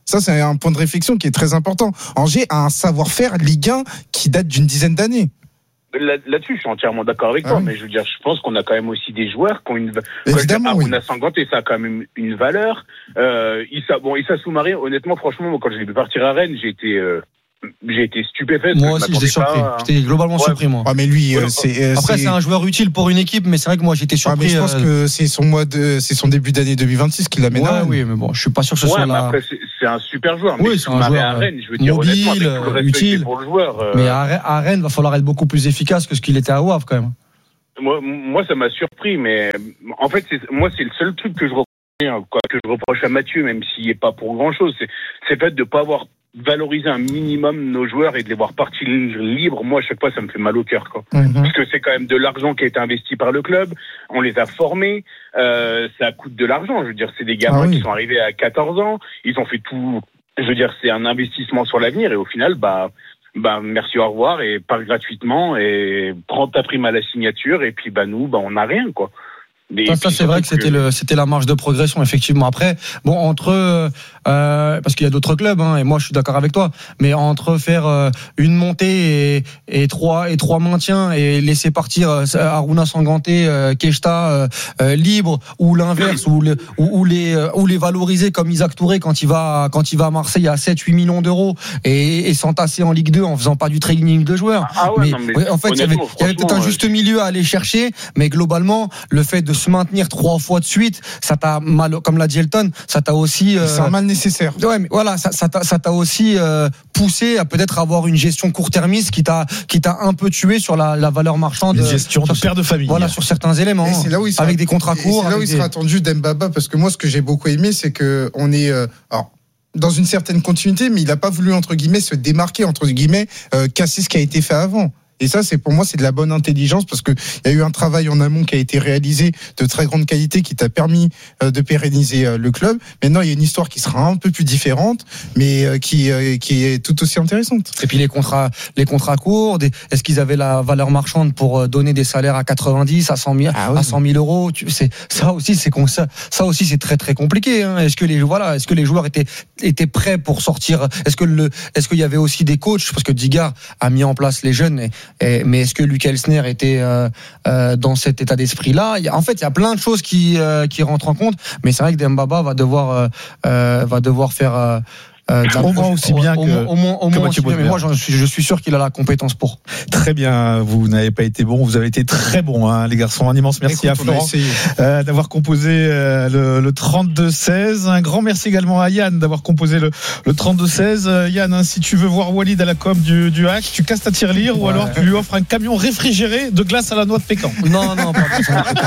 Ça, c'est un point de réflexion qui est très important. Angers a un savoir-faire Ligue un qui date d'une dizaine d'années. Là, là-dessus, je suis entièrement d'accord avec toi, ah oui. mais je veux dire, je pense qu'on a quand même aussi des joueurs qui ont une. Évidemment, ah, oui. On a Sanganté, ça a quand même une valeur. Euh, Issa, bon, Issa Soumaré, honnêtement, franchement, moi, quand je l'ai vu partir à Rennes, j'ai été. Euh, J'ai été stupéfait. Moi aussi, j'étais surpris. Pas... J'étais globalement ouais. surpris, moi. Ah, mais lui, euh, c'est, euh, après, c'est... c'est un joueur utile pour une équipe, mais c'est vrai que moi, j'étais surpris. Ah, mais je pense euh... que c'est son mois de, c'est son début d'année deux mille vingt-six qui l'amène ouais, à Rennes. Oui, mais bon, je suis pas sûr que ce ouais, soit mais là. Après, c'est, c'est un super joueur. Oui, mais c'est un joueur à Rennes, je veux dire, mobile, honnêtement, avec tout le utile. Pour le joueur, euh... Mais à Rennes, il va falloir être beaucoup plus efficace que ce qu'il était à Wavre, quand même. Moi, moi, ça m'a surpris, mais en fait, c'est, moi, c'est le seul truc que je reproche, quoi, que je reproche à Mathieu, même s'il n'est pas pour grand-chose, c'est, c'est le fait de ne pas avoir valoriser un minimum nos joueurs et de les voir partir libres. Moi, à chaque fois, ça me fait mal au cœur, quoi. Mm-hmm. Parce que c'est quand même de l'argent qui a été investi par le club. On les a formés. Euh, ça coûte de l'argent. Je veux dire, c'est des gamins ah oui. qui sont arrivés à quatorze ans. Ils ont fait tout. Je veux dire, c'est un investissement sur l'avenir. Et au final, bah, bah, merci, au revoir. Et pars gratuitement. Et prends ta prime à la signature. Et puis, bah, nous, bah, on n'a rien, quoi. Mais ça, ça c'est vrai que c'était le, c'était la marge de progression, effectivement. Après, bon, entre, euh, parce qu'il y a d'autres clubs, hein, et moi je suis d'accord avec toi, mais entre faire euh, une montée et, et trois et trois maintiens et laisser partir euh, Aruna Sanganté, euh, Keshta euh, euh, libre, ou l'inverse, ou, le, ou, ou les euh, ou les valoriser comme Isaac Touré quand il va quand il va à Marseille à sept huit millions d'euros et, et s'entasser en Ligue deux en faisant pas du training de joueurs. Ah ouais, mais, non, mais en fait, il y avait, il y avait peut-être un juste milieu à aller chercher, mais globalement, le fait de se maintenir trois fois de suite, ça t'a mal, comme l'a dit Elton, ça t'a aussi. Euh, c'est un mal nécessaire. Ouais, mais voilà, ça, ça, t'a, ça t'a aussi euh, poussé à peut-être avoir une gestion court-termiste qui t'a, qui t'a un peu tué sur la, la valeur marchande. Une gestion de père de famille. Voilà, sur certains éléments. Et c'est là où il sera, avec des contrats courts. C'est là où il des... sera attendu Dembaba, parce que moi, ce que j'ai beaucoup aimé, c'est que on est. Euh, alors, dans une certaine continuité, mais il n'a pas voulu, entre guillemets, se démarquer, entre guillemets, euh, casser ce qui a été fait avant. Et ça, c'est pour moi, c'est de la bonne intelligence parce que il y a eu un travail en amont qui a été réalisé de très grande qualité qui t'a permis euh, de pérenniser euh, le club. Maintenant, il y a une histoire qui sera un peu plus différente, mais euh, qui euh, qui est tout aussi intéressante. Et puis les contrats, les contrats courts. Des, est-ce qu'ils avaient la valeur marchande pour donner des salaires à quatre-vingt-dix, à cent mille, ah oui. à cent mille euros? Tu, c'est ça aussi, c'est ça, ça aussi, c'est très très compliqué. Hein. Est-ce que les voilà, est-ce que les joueurs étaient étaient prêts pour sortir? Est-ce que le, est-ce qu'il y avait aussi des coachs parce que Digard a mis en place les jeunes. Et, Et, mais est-ce que Luc Elsner était euh, euh, dans cet état d'esprit-là? Il y a, en fait, il y a plein de choses qui euh, qui rentrent en compte, mais c'est vrai que Dembaba va devoir euh, euh, va devoir faire euh, Euh, au moins aussi bien au, que, au, au moins, au que moins Mathieu aussi bien, mais moi je suis, je suis sûr qu'il a la compétence pour. Très bien, vous n'avez pas été bon, vous avez été très bon, hein, les garçons. Un immense merci Écoute, à Florent euh, d'avoir composé euh, le, le trente-deux seize. Un grand merci également à Yann d'avoir composé le, le trente-deux seize. Euh, Yann, hein, si tu veux voir Walid à la com du, du hack, tu casses ta tirelire ouais. ou alors tu lui offres un camion réfrigéré de glace à la noix de pécan. Non, non, pas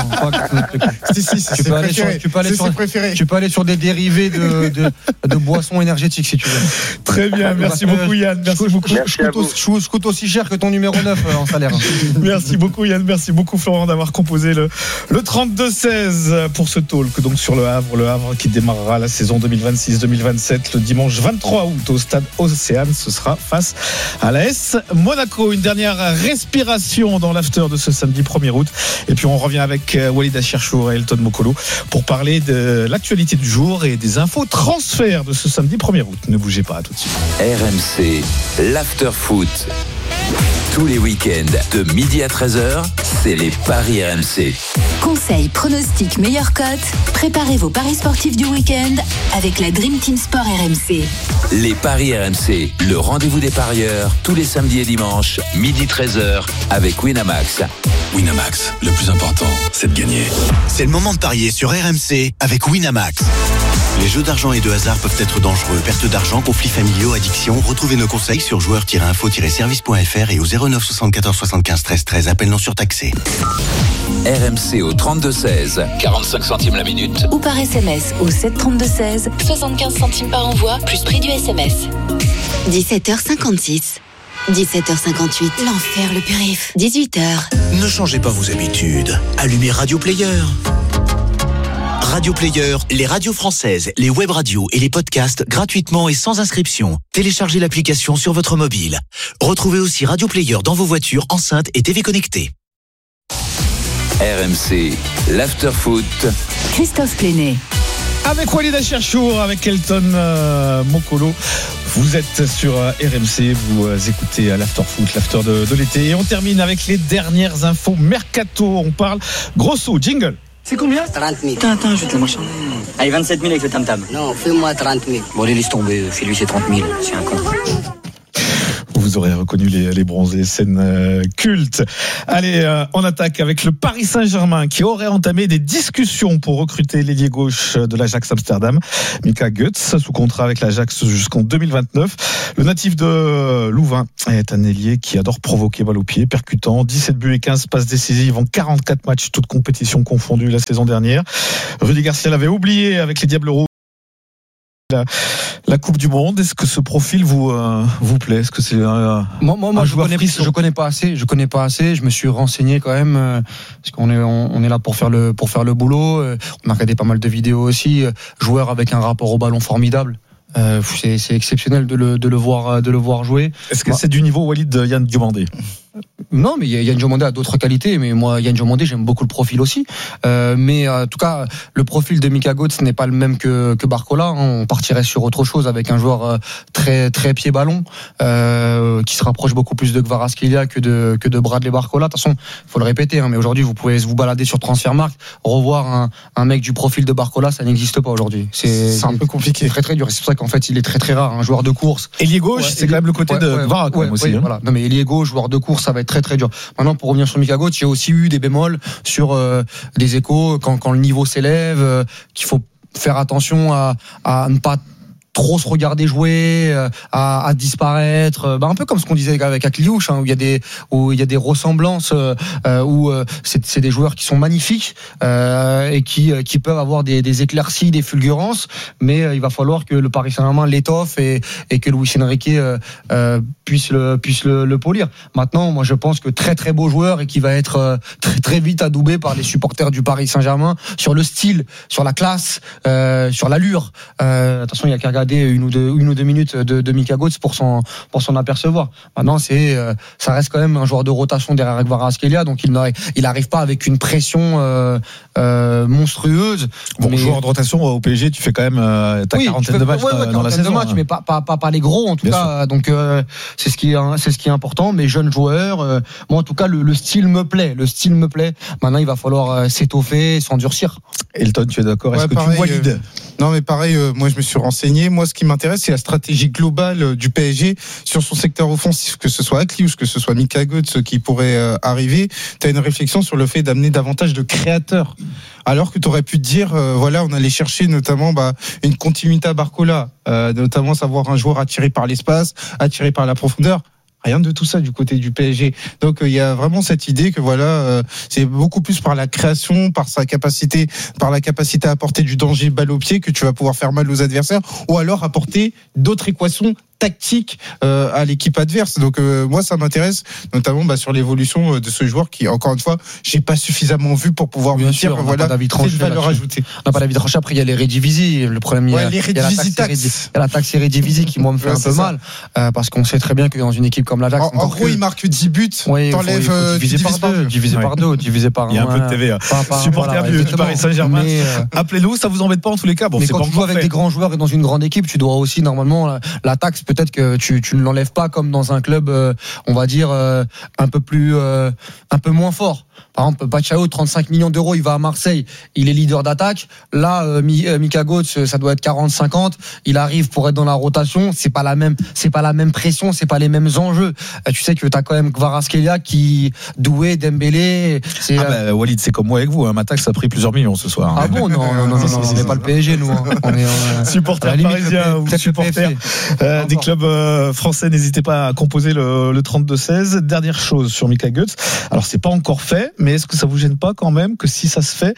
de pécan. Si, si, si, tu peux aller sur, tu peux aller sur, tu peux aller sur des dérivés de, de, de boissons énergétiques si tu veux. Très bien, merci beaucoup Yann, merci je, beaucoup. Merci je, coûte aussi, je, je coûte aussi cher que ton numéro neuf en salaire. Merci beaucoup Yann, merci beaucoup Florent d'avoir composé le, le trente-deux seize pour ce talk donc sur le Havre, le Havre qui démarrera la saison deux mille vingt-six deux mille vingt-sept le dimanche vingt-trois août au stade Océane. Ce sera face à l'A S Monaco. Une dernière respiration dans l'after de ce samedi premier août et puis on revient avec Walid Acharchour et Elton Mokolo pour parler de l'actualité du jour et des infos transferts de ce samedi premier août. Ne bougez pas, à tout de suite. R M C, l'after foot. Tous les week-ends de midi à treize heures, c'est les paris R M C. Conseils, pronostics, meilleures cotes. Préparez vos paris sportifs du week-end avec la Dream Team Sport R M C. Les paris R M C, le rendez-vous des parieurs, tous les samedis et dimanches, midi treize heures, avec Winamax. Winamax, le plus important, c'est de gagner. C'est le moment de parier sur R M C avec Winamax. Les jeux d'argent et de hasard peuvent être dangereux. Perte d'argent, conflits familiaux, addiction. Retrouvez nos conseils sur joueurs tiret info tiret service point f r et au zéro neuf soixante-quatorze soixante-quinze treize treize. Appel non surtaxé. R M C au trente-deux seize, quarante-cinq centimes la minute. Ou par S M S au sept trente-deux seize, soixante-quinze centimes par envoi, plus prix du S M S. dix-sept heures cinquante-six. dix-sept heures cinquante-huit. L'enfer le périph'. dix-huit heures. Ne changez pas vos habitudes. Allumez Radio Player. Radio Player, les radios françaises, les web radios et les podcasts gratuitement et sans inscription. Téléchargez l'application sur votre mobile. Retrouvez aussi Radio Player dans vos voitures, enceintes et T V connectées. R M C, l'after foot. Christophe Plénet. Avec Walid Acharchour, avec Elton euh, Mokolo. Vous êtes sur euh, R M C, vous euh, écoutez euh, l'After Foot, l'After de, de l'été. Et on termine avec les dernières infos Mercato. On parle grosso, jingle. C'est combien ? trente mille. Attends, attends, je vais te le marchander. Allez, vingt-sept mille avec le tam-tam. Non, fais-moi trente mille. Bon, allez, laisse tomber. Fais-lui ses trente mille. C'est un con. Vous aurez reconnu les, les bronzés, scène euh, culte. Allez, euh, on attaque avec le Paris Saint-Germain qui aurait entamé des discussions pour recruter l'ailier gauche de l'Ajax Amsterdam, Mika Götze, sous contrat avec l'Ajax jusqu'en deux mille vingt-neuf. Le natif de Louvain est un ailier qui adore provoquer balle au pied, percutant, dix-sept buts et quinze passes décisives en quarante-quatre matchs, toutes compétitions confondues la saison dernière. Rudy Garcia l'avait oublié avec les Diables Rouges. La, la Coupe du Monde, est-ce que ce profil vous euh, vous plaît ? Est-ce que c'est euh, moi, moi, moi je connais, je connais pas assez. Je connais pas assez. Je me suis renseigné quand même euh, parce qu'on est on, on est là pour faire le pour faire le boulot. Euh, on a regardé pas mal de vidéos aussi. Euh, joueur avec un rapport au ballon formidable. Euh, c'est, c'est exceptionnel de le de le voir de le voir jouer. Est-ce que bah, c'est du niveau Walid de Yann Diomandé ? Non, mais Yann Diomandé a d'autres qualités, mais moi Yann Diomandé j'aime beaucoup le profil aussi. Euh, mais en tout cas, le profil de Mika Götze n'est pas le même que que Barcola. On partirait sur autre chose avec un joueur très très pied ballon, euh, qui se rapproche beaucoup plus de Kvaratskhelia que de que de Bradley Barcola. De toute façon, il faut le répéter, hein, mais aujourd'hui vous pouvez vous balader sur Transfermarkt, revoir un un mec du profil de Barcola, ça n'existe pas aujourd'hui. C'est c'est un peu compliqué, c'est très très dur. C'est pour ça qu'en fait il est très très rare, un joueur de course. Ailier gauche, ouais, c'est quand même le côté ouais, de Kvara ouais, ouais, aussi. Ouais, hein. Voilà. Non mais ailier gauche, joueur de course, ça va être très très dur. Maintenant, pour revenir sur Mika Götze, il y a aussi eu des bémols sur euh, des échos quand, quand le niveau s'élève, euh, qu'il faut faire attention à, à ne pas trop se regarder jouer, euh, à, à disparaître, euh, bah un peu comme ce qu'on disait avec Akliouche, hein, où il y a des où il y a des ressemblances, euh, où euh, c'est, c'est des joueurs qui sont magnifiques euh, et qui qui peuvent avoir des, des éclaircies, des fulgurances, mais euh, il va falloir que le Paris Saint-Germain l'étoffe et et que Luis Enrique euh, euh, puisse le puisse le, le polir. Maintenant, moi je pense que très très beau joueur et qui va être euh, très très vite adoubé par les supporters du Paris Saint-Germain sur le style, sur la classe, euh, sur l'allure. Euh, attention, il y a qu'à regarder une ou deux, une ou deux minutes de, de Mika Götze pour s'en, pour s'en apercevoir. Maintenant, c'est, euh, ça reste quand même un joueur de rotation derrière Kvaratskhelia, donc il n'arrive, il arrive pas avec une pression euh, euh, monstrueuse. Bon, mais... joueur de rotation au P S G, tu fais quand même euh, ta oui, quarantaine fais, de matchs ouais, ouais, dans la saison. De matchs, hein. Mais pas, pas, pas, pas les gros en tout Bien cas. Sûr. Donc euh, c'est ce qui est, c'est ce qui est important. Mais jeune joueur, euh, moi en tout cas le, le style me plaît, le style me plaît. Maintenant, il va falloir euh, s'étoffer, s'endurcir. Elton, tu es d'accord ? Ouais, Est-ce pareil, que tu vois l'idée euh, Non, mais pareil, euh, moi je me suis renseigné. Moi, ce qui m'intéresse, c'est la stratégie globale euh, du P S G sur son secteur offensif, que ce soit Akliouche, que ce soit Mika Götze qui pourrait euh, arriver. Tu as une réflexion sur le fait d'amener davantage de créateurs. Alors que tu aurais pu te dire, euh, voilà, on allait chercher notamment bah, une continuité à Barcola, euh, notamment savoir un joueur attiré par l'espace, attiré par la profondeur. Rien de tout ça du côté du P S G. Donc il euh, y a vraiment cette idée que voilà, euh, c'est beaucoup plus par la création, par sa capacité, par la capacité à apporter du danger balle au pied que tu vas pouvoir faire mal aux adversaires, ou alors apporter d'autres équations tactique euh, à l'équipe adverse. Donc euh, moi ça m'intéresse notamment bah, sur l'évolution de ce joueur qui, encore une fois, j'ai pas suffisamment vu pour pouvoir Bien me sûr, dire voilà, c'est une valeur ajoutée. On n'a pas d'avis tranché. Après il y a les Redivisi, le problème ouais, il y a, il y a la taxe Redivisi qui moi me fait ouais, un peu ça. mal euh, parce qu'on sait très bien que dans une équipe comme l'Ajax, en, en gros que... il marque dix buts, oui, t'enlèves il faut, il faut diviser par deux, diviser par deux, diviser par un. Il y a un peu de T V hein. Supporter du Paris Saint-Germain. Appelez-nous, ça vous embête pas en tous les cas. Bon, mais quand tu joues avec des grands joueurs et dans une grande équipe, tu dois aussi normalement la taxe peut-être que tu tu ne l'enlèves pas comme dans un club, euh, on va dire, euh, un peu plus, euh, un peu moins fort. Par exemple, Pachao, trente-cinq millions d'euros, il va à Marseille, il est leader d'attaque. Là, euh, Mika Götze, ça doit être quarante cinquante. Il arrive pour être dans la rotation. C'est pas la même, c'est pas la même pression, c'est pas les mêmes enjeux. Euh, tu sais que t'as quand même Kvaratskhelia qui, Doué, Dembélé. C'est, ah euh... bah, Walid, c'est comme moi avec vous. Hein. Ma taxe a pris plusieurs millions ce soir. Ah bon, non, non, non, non, non on n'est pas le P S G, nous. Hein. On est euh, supporter parisien ou supporter euh, des clubs euh, français. N'hésitez pas à composer le, le trente-deux seize. Dernière chose sur Mika Götze. Alors, c'est pas encore fait, mais est-ce que ça vous gêne pas quand même que si ça se fait,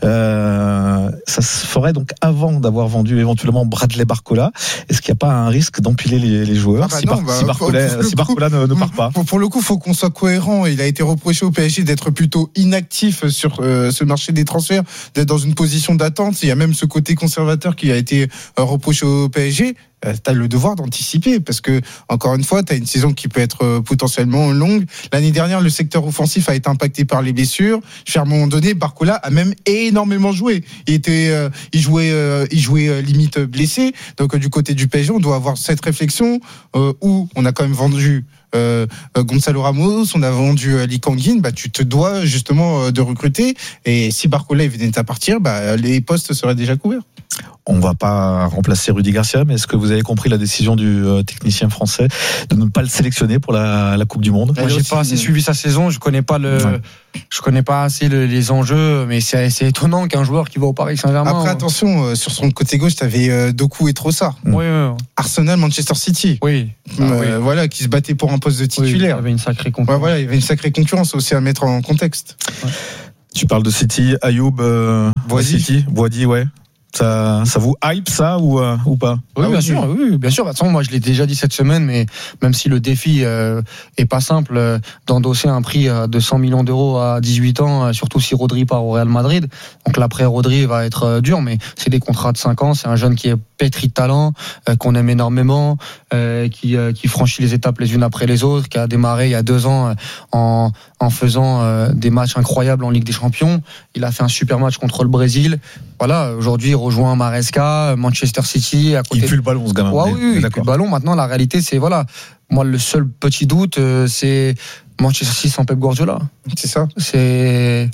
euh, ça se ferait donc avant d'avoir vendu éventuellement Bradley Barcola? Est-ce qu'il n'y a pas un risque d'empiler les, les joueurs ah bah si, non, Bar- bah, si Barcola, pour, si Barcola ne, ne part pas? Pour, pour le coup, il faut qu'on soit cohérent. Il a été reproché au P S G d'être plutôt inactif sur euh, ce marché des transferts, d'être dans une position d'attente. Il y a même ce côté conservateur qui a été euh, reproché au P S G. euh, t'as le devoir d'anticiper parce que encore une fois, t'as une saison qui peut être euh, potentiellement longue. L'année dernière, le secteur offensif a été impacté par les blessures. À un moment donné, Barcola a même énormément joué. Il était, euh, il jouait, euh, il jouait euh, limite blessé. Donc euh, du côté du P S G, on doit avoir cette réflexion euh, où on a quand même vendu Euh, Gonzalo Ramos, on a vendu euh, Lee Kang-in, bah tu te dois justement euh, de recruter et si Barcola venait à partir, bah les postes seraient déjà couverts. On va pas remplacer Rudy Garcia, mais est-ce que vous avez compris la décision du euh, technicien français de ne pas le sélectionner pour la, la Coupe du Monde? Moi, j'ai pas assez suivi sa saison, je connais pas le, ouais. je connais pas assez le, les enjeux, mais c'est, c'est étonnant qu'un joueur qui va au Paris Saint-Germain. Après, attention, euh, sur son côté gauche, t'avais euh, Doku et Trossard. Oui, oui, oui. Arsenal, Manchester City. Oui. Euh, ah, oui. Voilà, qui se battaient pour un poste de titulaire. Oui, il y avait une sacrée concurrence. Ouais, voilà, il y avait une sacrée concurrence aussi à mettre en contexte. Ouais. Tu parles de City, Ayoub, euh, Boadi. City, Boadi, ouais. Ça, ça vous hype ça ou, euh, ou pas? Oui, ah, bien oui, sûr, oui. oui, bien sûr. Attends, moi je l'ai déjà dit cette semaine, mais même si le défi euh, est pas simple euh, d'endosser un prix euh, de cent millions d'euros à dix-huit ans, euh, surtout si Rodri part au Real Madrid. Donc l'après Rodri va être euh, dur, mais c'est des contrats de cinq ans. C'est un jeune qui est pétri de talent, euh, qu'on aime énormément, euh, qui, euh, qui franchit les étapes les unes après les autres, qui a démarré il y a deux ans euh, en, en faisant euh, des matchs incroyables en Ligue des Champions. Il a fait un super match contre le Brésil. Voilà, aujourd'hui il rejoint Maresca, Manchester City. À côté il pue le ballon ce gamin. Ouais, oui, oui, il pue le ballon. Maintenant la réalité c'est voilà, moi le seul petit doute euh, c'est Manchester City sans Pep Guardiola. C'est ça. C'est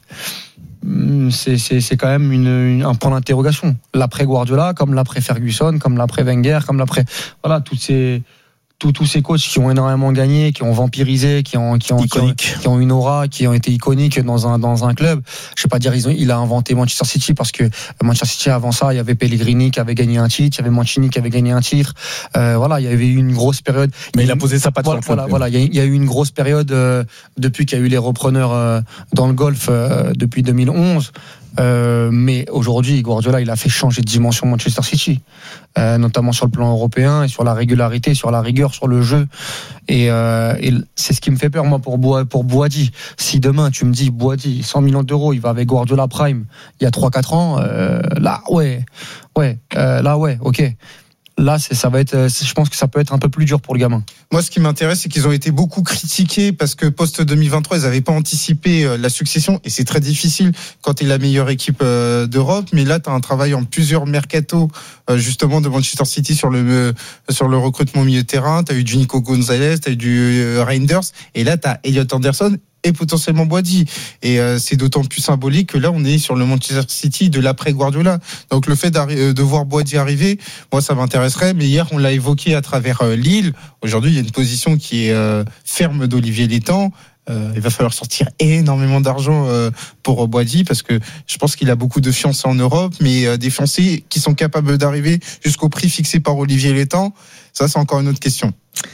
C'est, c'est, c'est quand même une, une, un point d'interrogation. L'après Guardiola, comme l'après Ferguson, comme l'après Wenger, comme l'après. Voilà, toutes ces, tous, tous ces coachs qui ont énormément gagné, qui ont vampirisé, qui ont, qui ont, qui ont, qui ont une aura, qui ont été iconiques dans un, dans un club. Je vais pas dire, ils ont, il a inventé Manchester City parce que Manchester City, avant ça, il y avait Pellegrini qui avait gagné un titre, il y avait Mancini qui avait gagné un titre. Euh, voilà, il y avait eu une grosse période. Mais il, il a posé sa patte voilà, sur le Voilà, voilà, il y, a, il y a eu une grosse période euh, depuis qu'il y a eu les repreneurs euh, dans le golf euh, depuis deux mille onze. Euh, mais aujourd'hui, Guardiola, il a fait changer de dimension Manchester City, euh, notamment sur le plan européen et sur la régularité, sur la rigueur, sur le jeu. Et, euh, et c'est ce qui me fait peur, moi, pour Bo- pour Boadi. Si demain tu me dis Boadi, cent millions d'euros, il va avec Guardiola Prime, il y a trois quatre ans, euh, là, ouais, ouais, euh, là, ouais, ok. Là, c'est, ça va être, je pense que ça peut être un peu plus dur pour le gamin. Moi, ce qui m'intéresse, c'est qu'ils ont été beaucoup critiqués parce que post deux mille vingt-trois, ils n'avaient pas anticipé la succession et c'est très difficile quand tu es la meilleure équipe d'Europe. Mais là, tu as un travail en plusieurs mercato justement de Manchester City sur le sur le recrutement milieu de terrain. Tu as eu du Nico Gonzalez, tu as eu du Reinders et là, tu as Elliot Anderson et potentiellement Boadi. Et euh, c'est d'autant plus symbolique que là, on est sur le Manchester City de l'après Guardiola. Donc le fait de voir Boadi arriver, moi, ça m'intéresserait. Mais hier, on l'a évoqué à travers euh, Lille. Aujourd'hui, il y a une position qui est euh, ferme d'Olivier Létang. Euh, il va falloir sortir énormément d'argent euh, pour Boadi parce que je pense qu'il a beaucoup de fiancés en Europe, mais euh, des fiancés qui sont capables d'arriver jusqu'au prix fixé par Olivier Létang, ça, c'est encore une autre question.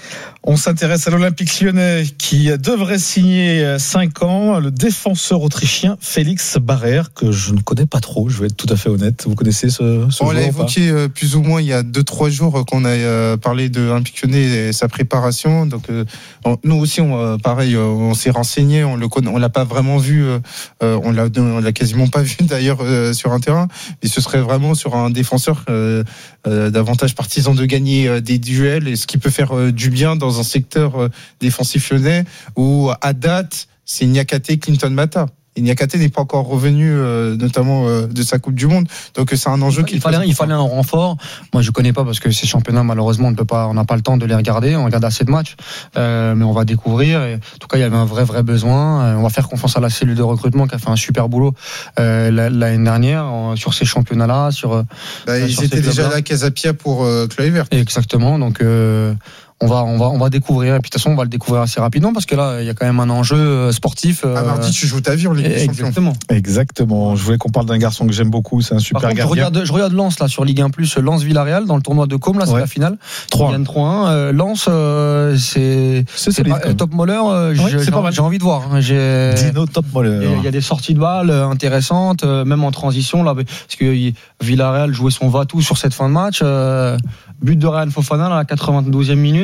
On s'intéresse à l'Olympique Lyonnais qui devrait signer cinq ans le défenseur autrichien Félix Barrère, que je ne connais pas trop, je vais être tout à fait honnête. Vous connaissez ce, ce On joueur? l'a évoqué plus ou moins il y a deux trois jours qu'on a parlé de l'Olympique Lyonnais et sa préparation. Donc nous aussi, on, pareil, on s'est renseigné, on le connaît, on l'a pas vraiment vu, on l'a, on l'a quasiment pas vu d'ailleurs sur un terrain. Mais ce serait vraiment sur un défenseur euh, euh, davantage partisan de gagner des duels et ce qui peut faire du bien dans un secteur défensif lyonnais où à date c'est Niakate, Clinton Mata. Et Niakate n'est pas encore revenu, euh, notamment euh, de sa Coupe du Monde. Donc c'est un enjeu qu'il il fallait, il fallait un renfort. Moi, je connais pas parce que ces championnats, malheureusement, on ne peut pas, on n'a pas le temps de les regarder. On regarde assez de matchs, euh, mais on va découvrir. Et, en tout cas, il y avait un vrai, vrai besoin. Euh, on va faire confiance à la cellule de recrutement qui a fait un super boulot euh, l'année dernière en, sur ces championnats-là. Sur, bah, ils sur étaient déjà là, Casapia pour euh, Kluivert. Exactement. Donc euh, On va, on va, on va découvrir. Et puis de toute façon, on va le découvrir assez rapidement parce que là, il y a quand même un enjeu sportif. Euh... Ah, mardi, tu joues ta vie en Ligue des Champions. Exactement. Exactement. Je voulais qu'on parle d'un garçon que j'aime beaucoup. C'est un super Par contre, gardien. Je regarde, je regarde Lens là sur Ligue un plus, Lens Villarreal dans le tournoi de Com là, c'est ouais. la finale. trois un. trois un. Euh, Lens, euh, c'est, c'est, c'est pas, Top Moller. Euh, ouais, j'ai, c'est j'ai, j'ai envie de voir. Hein. J'ai... Dino Top Moller. Il y, y a des sorties de balles intéressantes, euh, même en transition là, parce que Villarreal jouait son va-tout sur cette fin de match. Euh, but de Ryan Fofana à la quatre-vingt-douzième minute.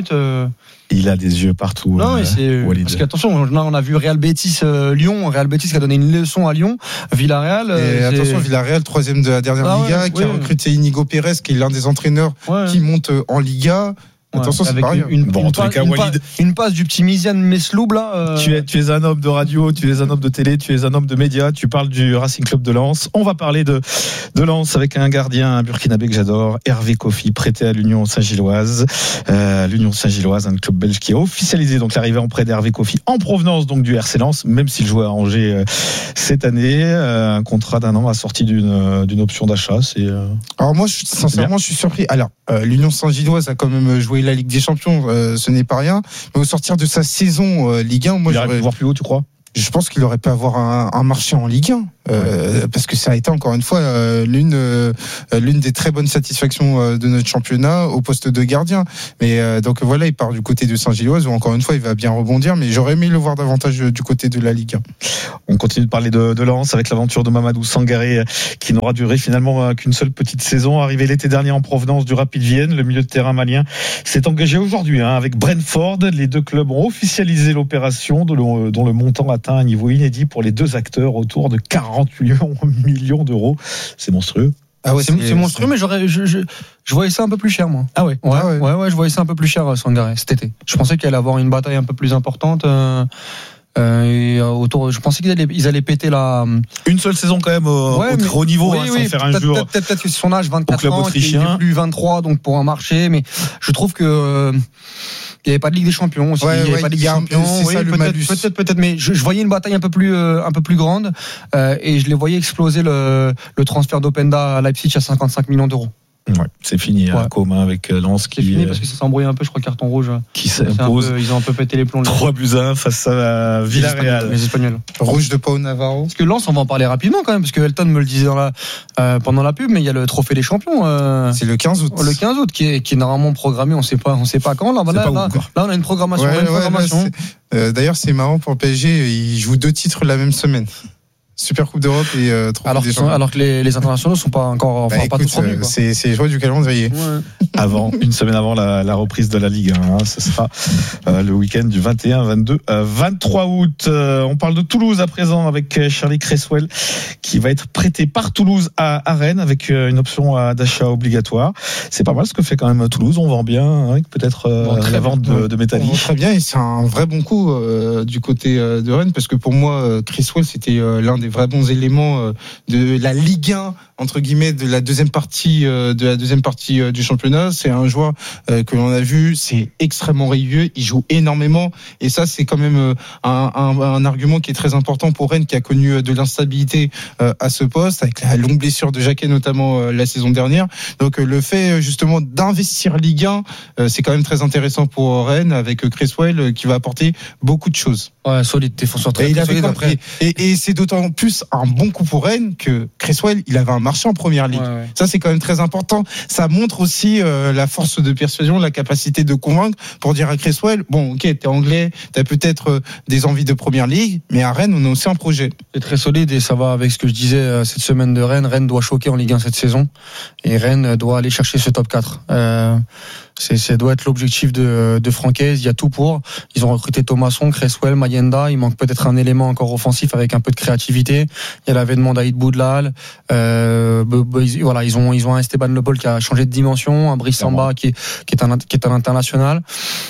minutes. Euh... Il a des yeux partout. Non, euh, c'est Walid. Parce qu'attention, là, on a vu Real Betis euh, Lyon, Real Betis qui a donné une leçon à Lyon, Villarreal. Euh, et attention, Villarreal, troisième de la dernière ah, Liga, ouais, qui ouais. a recruté Inigo Pérez, qui est l'un des entraîneurs ouais. qui monte en Liga. Attention, ouais, c'est pas rien. Une, bon, une, en tous les cas, une, Walid, une passe du petit Miziane Mesloub là. Euh... Tu es, tu es un homme de radio, tu es un homme de télé, tu es un homme de médias. Tu parles du Racing Club de Lens. On va parler de de Lens avec un gardien, un burkinabé que j'adore, Hervé Kofi, prêté à l'Union Saint-Gilloise. Euh, L'Union Saint-Gilloise, un club belge qui a officialisé donc l'arrivée en prêt d'Hervé Kofi en provenance donc du R C Lens, même s'il jouait à Angers euh, cette année. Euh, un contrat d'un an assorti d'une d'une option d'achat. C'est. Euh... Alors moi, je, sincèrement, je suis surpris. Alors, euh, l'Union Saint-Gilloise a quand même joué la Ligue des Champions. Euh, ce n'est pas rien, mais au sortir de sa saison euh, Ligue un, moi il aurait pu voir plus haut, tu crois? Je pense qu'il aurait pu avoir un, un marché en Ligue un, euh, parce que ça a été encore une fois euh, l'une euh, l'une des très bonnes satisfactions euh, de notre championnat au poste de gardien. Mais euh, donc voilà, il part du côté de Saint-Gilloise où encore une fois il va bien rebondir, mais j'aurais aimé le voir davantage du côté de la Ligue un. On continue de parler de, de Lens avec l'aventure de Mamadou Sangaré qui n'aura duré finalement qu'une seule petite saison. Arrivé l'été dernier en provenance du Rapid Vienne, le milieu de terrain malien s'est engagé aujourd'hui hein, avec Brentford. Les deux clubs ont officialisé l'opération dont le, dont le montant a atteint un niveau inédit pour les deux acteurs, autour de quarante millions d'euros. C'est monstrueux. Ah ouais, c'est, c'est monstrueux, mais j'aurais, je, je, je voyais ça un peu plus cher, moi. Ah ouais. Ouais, ah ouais. ouais, ouais, je voyais ça un peu plus cher, Sangaré, cet été. Je pensais qu'il allait avoir une bataille un peu plus importante. Euh, euh, et autour, je pensais qu'ils allaient, ils allaient péter la. Une seule saison quand même au, ouais, au très haut niveau, oui, hein, oui, sans faire un peut-être, jour. Peut-être, peut-être, peut-être que c'est son âge, vingt-quatre ans, autrichien. Il est plus vingt-trois, donc pour un marché, mais je trouve que. Euh, il n'y avait pas de Ligue des Champions aussi. Ouais, il n'y avait ouais, pas de Ligue des Champions. C'est oui, ça, le peut-être, malus. peut-être, peut-être, mais je, je voyais une bataille un peu plus, euh, un peu plus grande, euh, et je les voyais exploser le, le transfert d'Openda à Leipzig à cinquante-cinq millions d'euros. Ouais, c'est fini ouais. à commun avec Lens qui c'est fini parce que ça s'est embrouillé un peu, je crois, carton rouge qui s'impose. Peu, ils ont un peu pété les plombs. trois buts à un face à Villarreal. Les Espagnols. Rouge de Pau Navarro. Parce que Lens, on va en parler rapidement quand même, parce que Elton me le disait dans la, euh, pendant la pub, mais il y a le trophée des champions. Euh, c'est le quinze août. Le quinze août qui est, qui est normalement programmé, on sait pas, on sait pas quand. Là, là, là, là, on a une programmation. Ouais, on a une ouais, programmation. Là, euh, d'ailleurs, c'est marrant pour le P S G, ils jouent deux titres la même semaine. Super Coupe d'Europe et euh, Trophée alors, des Champions. Alors que les, les internationaux sont pas encore, enfin, bah, pas écoute, tous revenus. C'est, c'est les joies du calendrier. Ouais. Avant, une semaine avant la, la reprise de la Ligue un, hein, ce sera euh, le week-end du vingt et un, vingt-deux, vingt-trois août. Euh, on parle de Toulouse à présent avec Charlie Cresswell qui va être prêté par Toulouse à, à Rennes avec euh, une option à, d'achat obligatoire. C'est pas mal ce que fait quand même Toulouse. On vend bien, avec peut-être euh, bon, la vente de, de Métalli. Très bien, et c'est un vrai bon coup euh, du côté euh, de Rennes parce que pour moi, euh, Cresswell c'était euh, l'un des vrais bons éléments de la Ligue un entre guillemets de la deuxième partie de la deuxième partie du championnat. C'est un joueur que l'on a vu, c'est extrêmement régulier, il joue énormément et ça c'est quand même un, un, un argument qui est très important pour Rennes qui a connu de l'instabilité à ce poste avec la longue blessure de Jacquet notamment la saison dernière. Donc le fait justement d'investir Ligue un, c'est quand même très intéressant pour Rennes avec Cresswell qui va apporter beaucoup de choses. Ouais, solide défenseur très, et, très solide après. Et, et, et c'est d'autant plus un bon coup pour Rennes que Cresswell, il avait un marché en première ligue. Ouais, ouais. Ça, c'est quand même très important. Ça montre aussi euh, la force de persuasion, la capacité de convaincre pour dire à Cresswell, bon, ok, t'es anglais, t'as peut-être euh, des envies de première ligue, mais à Rennes, on a aussi un projet. C'est très solide et ça va avec ce que je disais euh, cette semaine de Rennes. Rennes doit choquer en Ligue un cette saison et Rennes doit aller chercher ce top quatre. Euh, C'est, ça doit être l'objectif de, de Francaise. Il y a tout pour. Ils ont recruté Thomasson, Cresswell, Mayenda. Il manque peut-être un élément encore offensif avec un peu de créativité. Il y a l'avènement d'Aïd Boudlal. Euh, voilà, ils ont, ils ont un Esteban Le Paul qui a changé de dimension, un Brice Samba qui est, qui est un, qui est un international.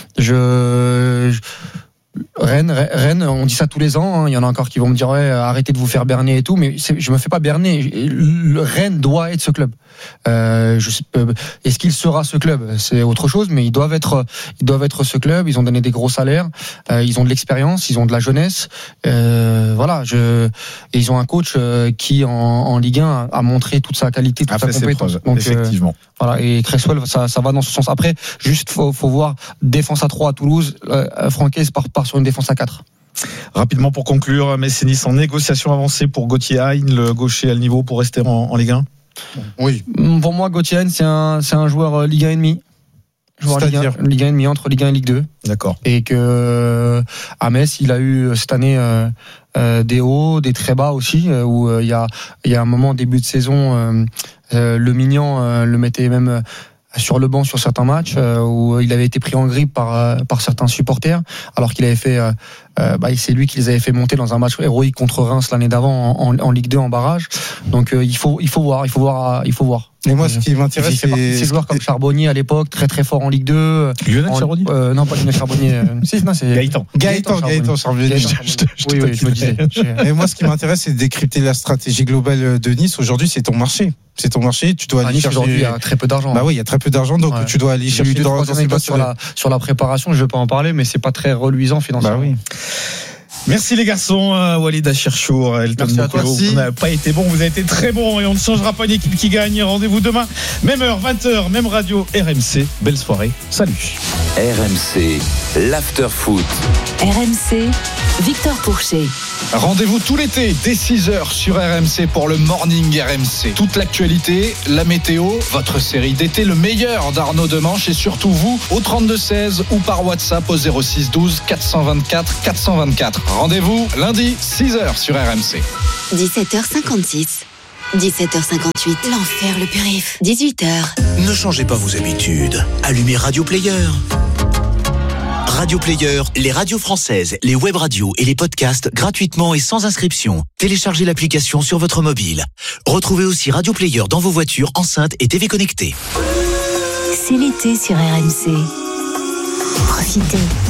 Je, je Rennes, Rennes, on dit ça tous les ans. Hein. Il y en a encore qui vont me dire ouais, arrêtez de vous faire berner et tout, mais c'est, je me fais pas berner. Le Rennes doit être ce club. Euh, je sais, euh, est-ce qu'il sera ce club ? C'est autre chose, mais ils doivent être, ils doivent être ce club. Ils ont donné des gros salaires, euh, ils ont de l'expérience, ils ont de la jeunesse. Euh, voilà, je, et ils ont un coach euh, qui en, en Ligue un a montré toute sa qualité, toute Après, sa compétence. Donc, effectivement. Euh, voilà, et Cresswell, ça, ça va dans ce sens. Après, juste faut, faut voir défense à trois à Toulouse. Euh, Francaise part, part sur une défense à quatre. Rapidement pour conclure, Metz et Nice en négociation avancée pour Gauthier Hein, le gaucher à le niveau pour rester en, en Ligue un. Oui. Pour moi, Gauthier Hein, c'est un, c'est un joueur Ligue un et demi. Joueur Ligue un, Ligue un et demi entre Ligue un et Ligue deux. D'accord. Et que à Metz, il a eu cette année euh, euh, des hauts, des très bas aussi, euh, où il euh, y a il y a un moment début de saison, euh, euh, le Mignan euh, le mettait même sur le banc sur certains matchs euh, où il avait été pris en grippe par euh, par certains supporters, alors qu'il avait fait, euh, euh, bah, c'est lui qui les avait fait monter dans un match héroïque contre Reims l'année d'avant en, en, en Ligue deux en barrage. Donc euh, il faut il faut voir, il faut voir, il faut voir. Et moi, ce qui m'intéresse, c'est ces joueurs comme Charbonnier à l'époque, très très fort en Ligue deux. Lionel Charbonnier euh, Non, pas Lionel Charbonnier. si, non, c'est Gaëtan. Gaëtan, Gaëtan Charbonnier. Gaëtan Charbonnier. Oui, oui, je me disais. Et moi, ce qui m'intéresse, c'est de décrypter la stratégie globale de Nice. Aujourd'hui, c'est ton marché. C'est ton marché. Tu dois aller Nice, chercher. Aujourd'hui, il y a très peu d'argent. Bah oui, il y a très peu d'argent, donc ouais. tu dois aller chercher deux, dans, trois anecdotes sur la sur la préparation. Je vais pas en parler, mais c'est pas très reluisant financièrement. Bah oui. Merci les garçons, euh, Walid Acharchour, Elton Moukolo, vous n'avez pas été bon, vous avez été très bon et on ne changera pas une équipe qui gagne. Rendez-vous demain, même heure, vingt heures, même radio, R M C. Belle soirée, salut. R M C, l'after foot. R M C, Victor Pourchet. Rendez-vous tout l'été dès six heures sur R M C pour le Morning R M C. Toute l'actualité, la météo, votre série d'été, le meilleur d'Arnaud Demanche et surtout vous au trente-deux seize ou par WhatsApp au zéro six douze quatre cent vingt-quatre quatre cent vingt-quatre. Rendez-vous lundi six heures sur R M C. dix-sept heures cinquante-six. dix-sept heures cinquante-huit. L'enfer le périph'. dix-huit heures. Ne changez pas vos habitudes. Allumez Radio Player. Radio Player, les radios françaises, les web radios et les podcasts gratuitement et sans inscription. Téléchargez l'application sur votre mobile. Retrouvez aussi Radio Player dans vos voitures, enceintes et T V connectées. C'est l'été sur R M C. Profitez.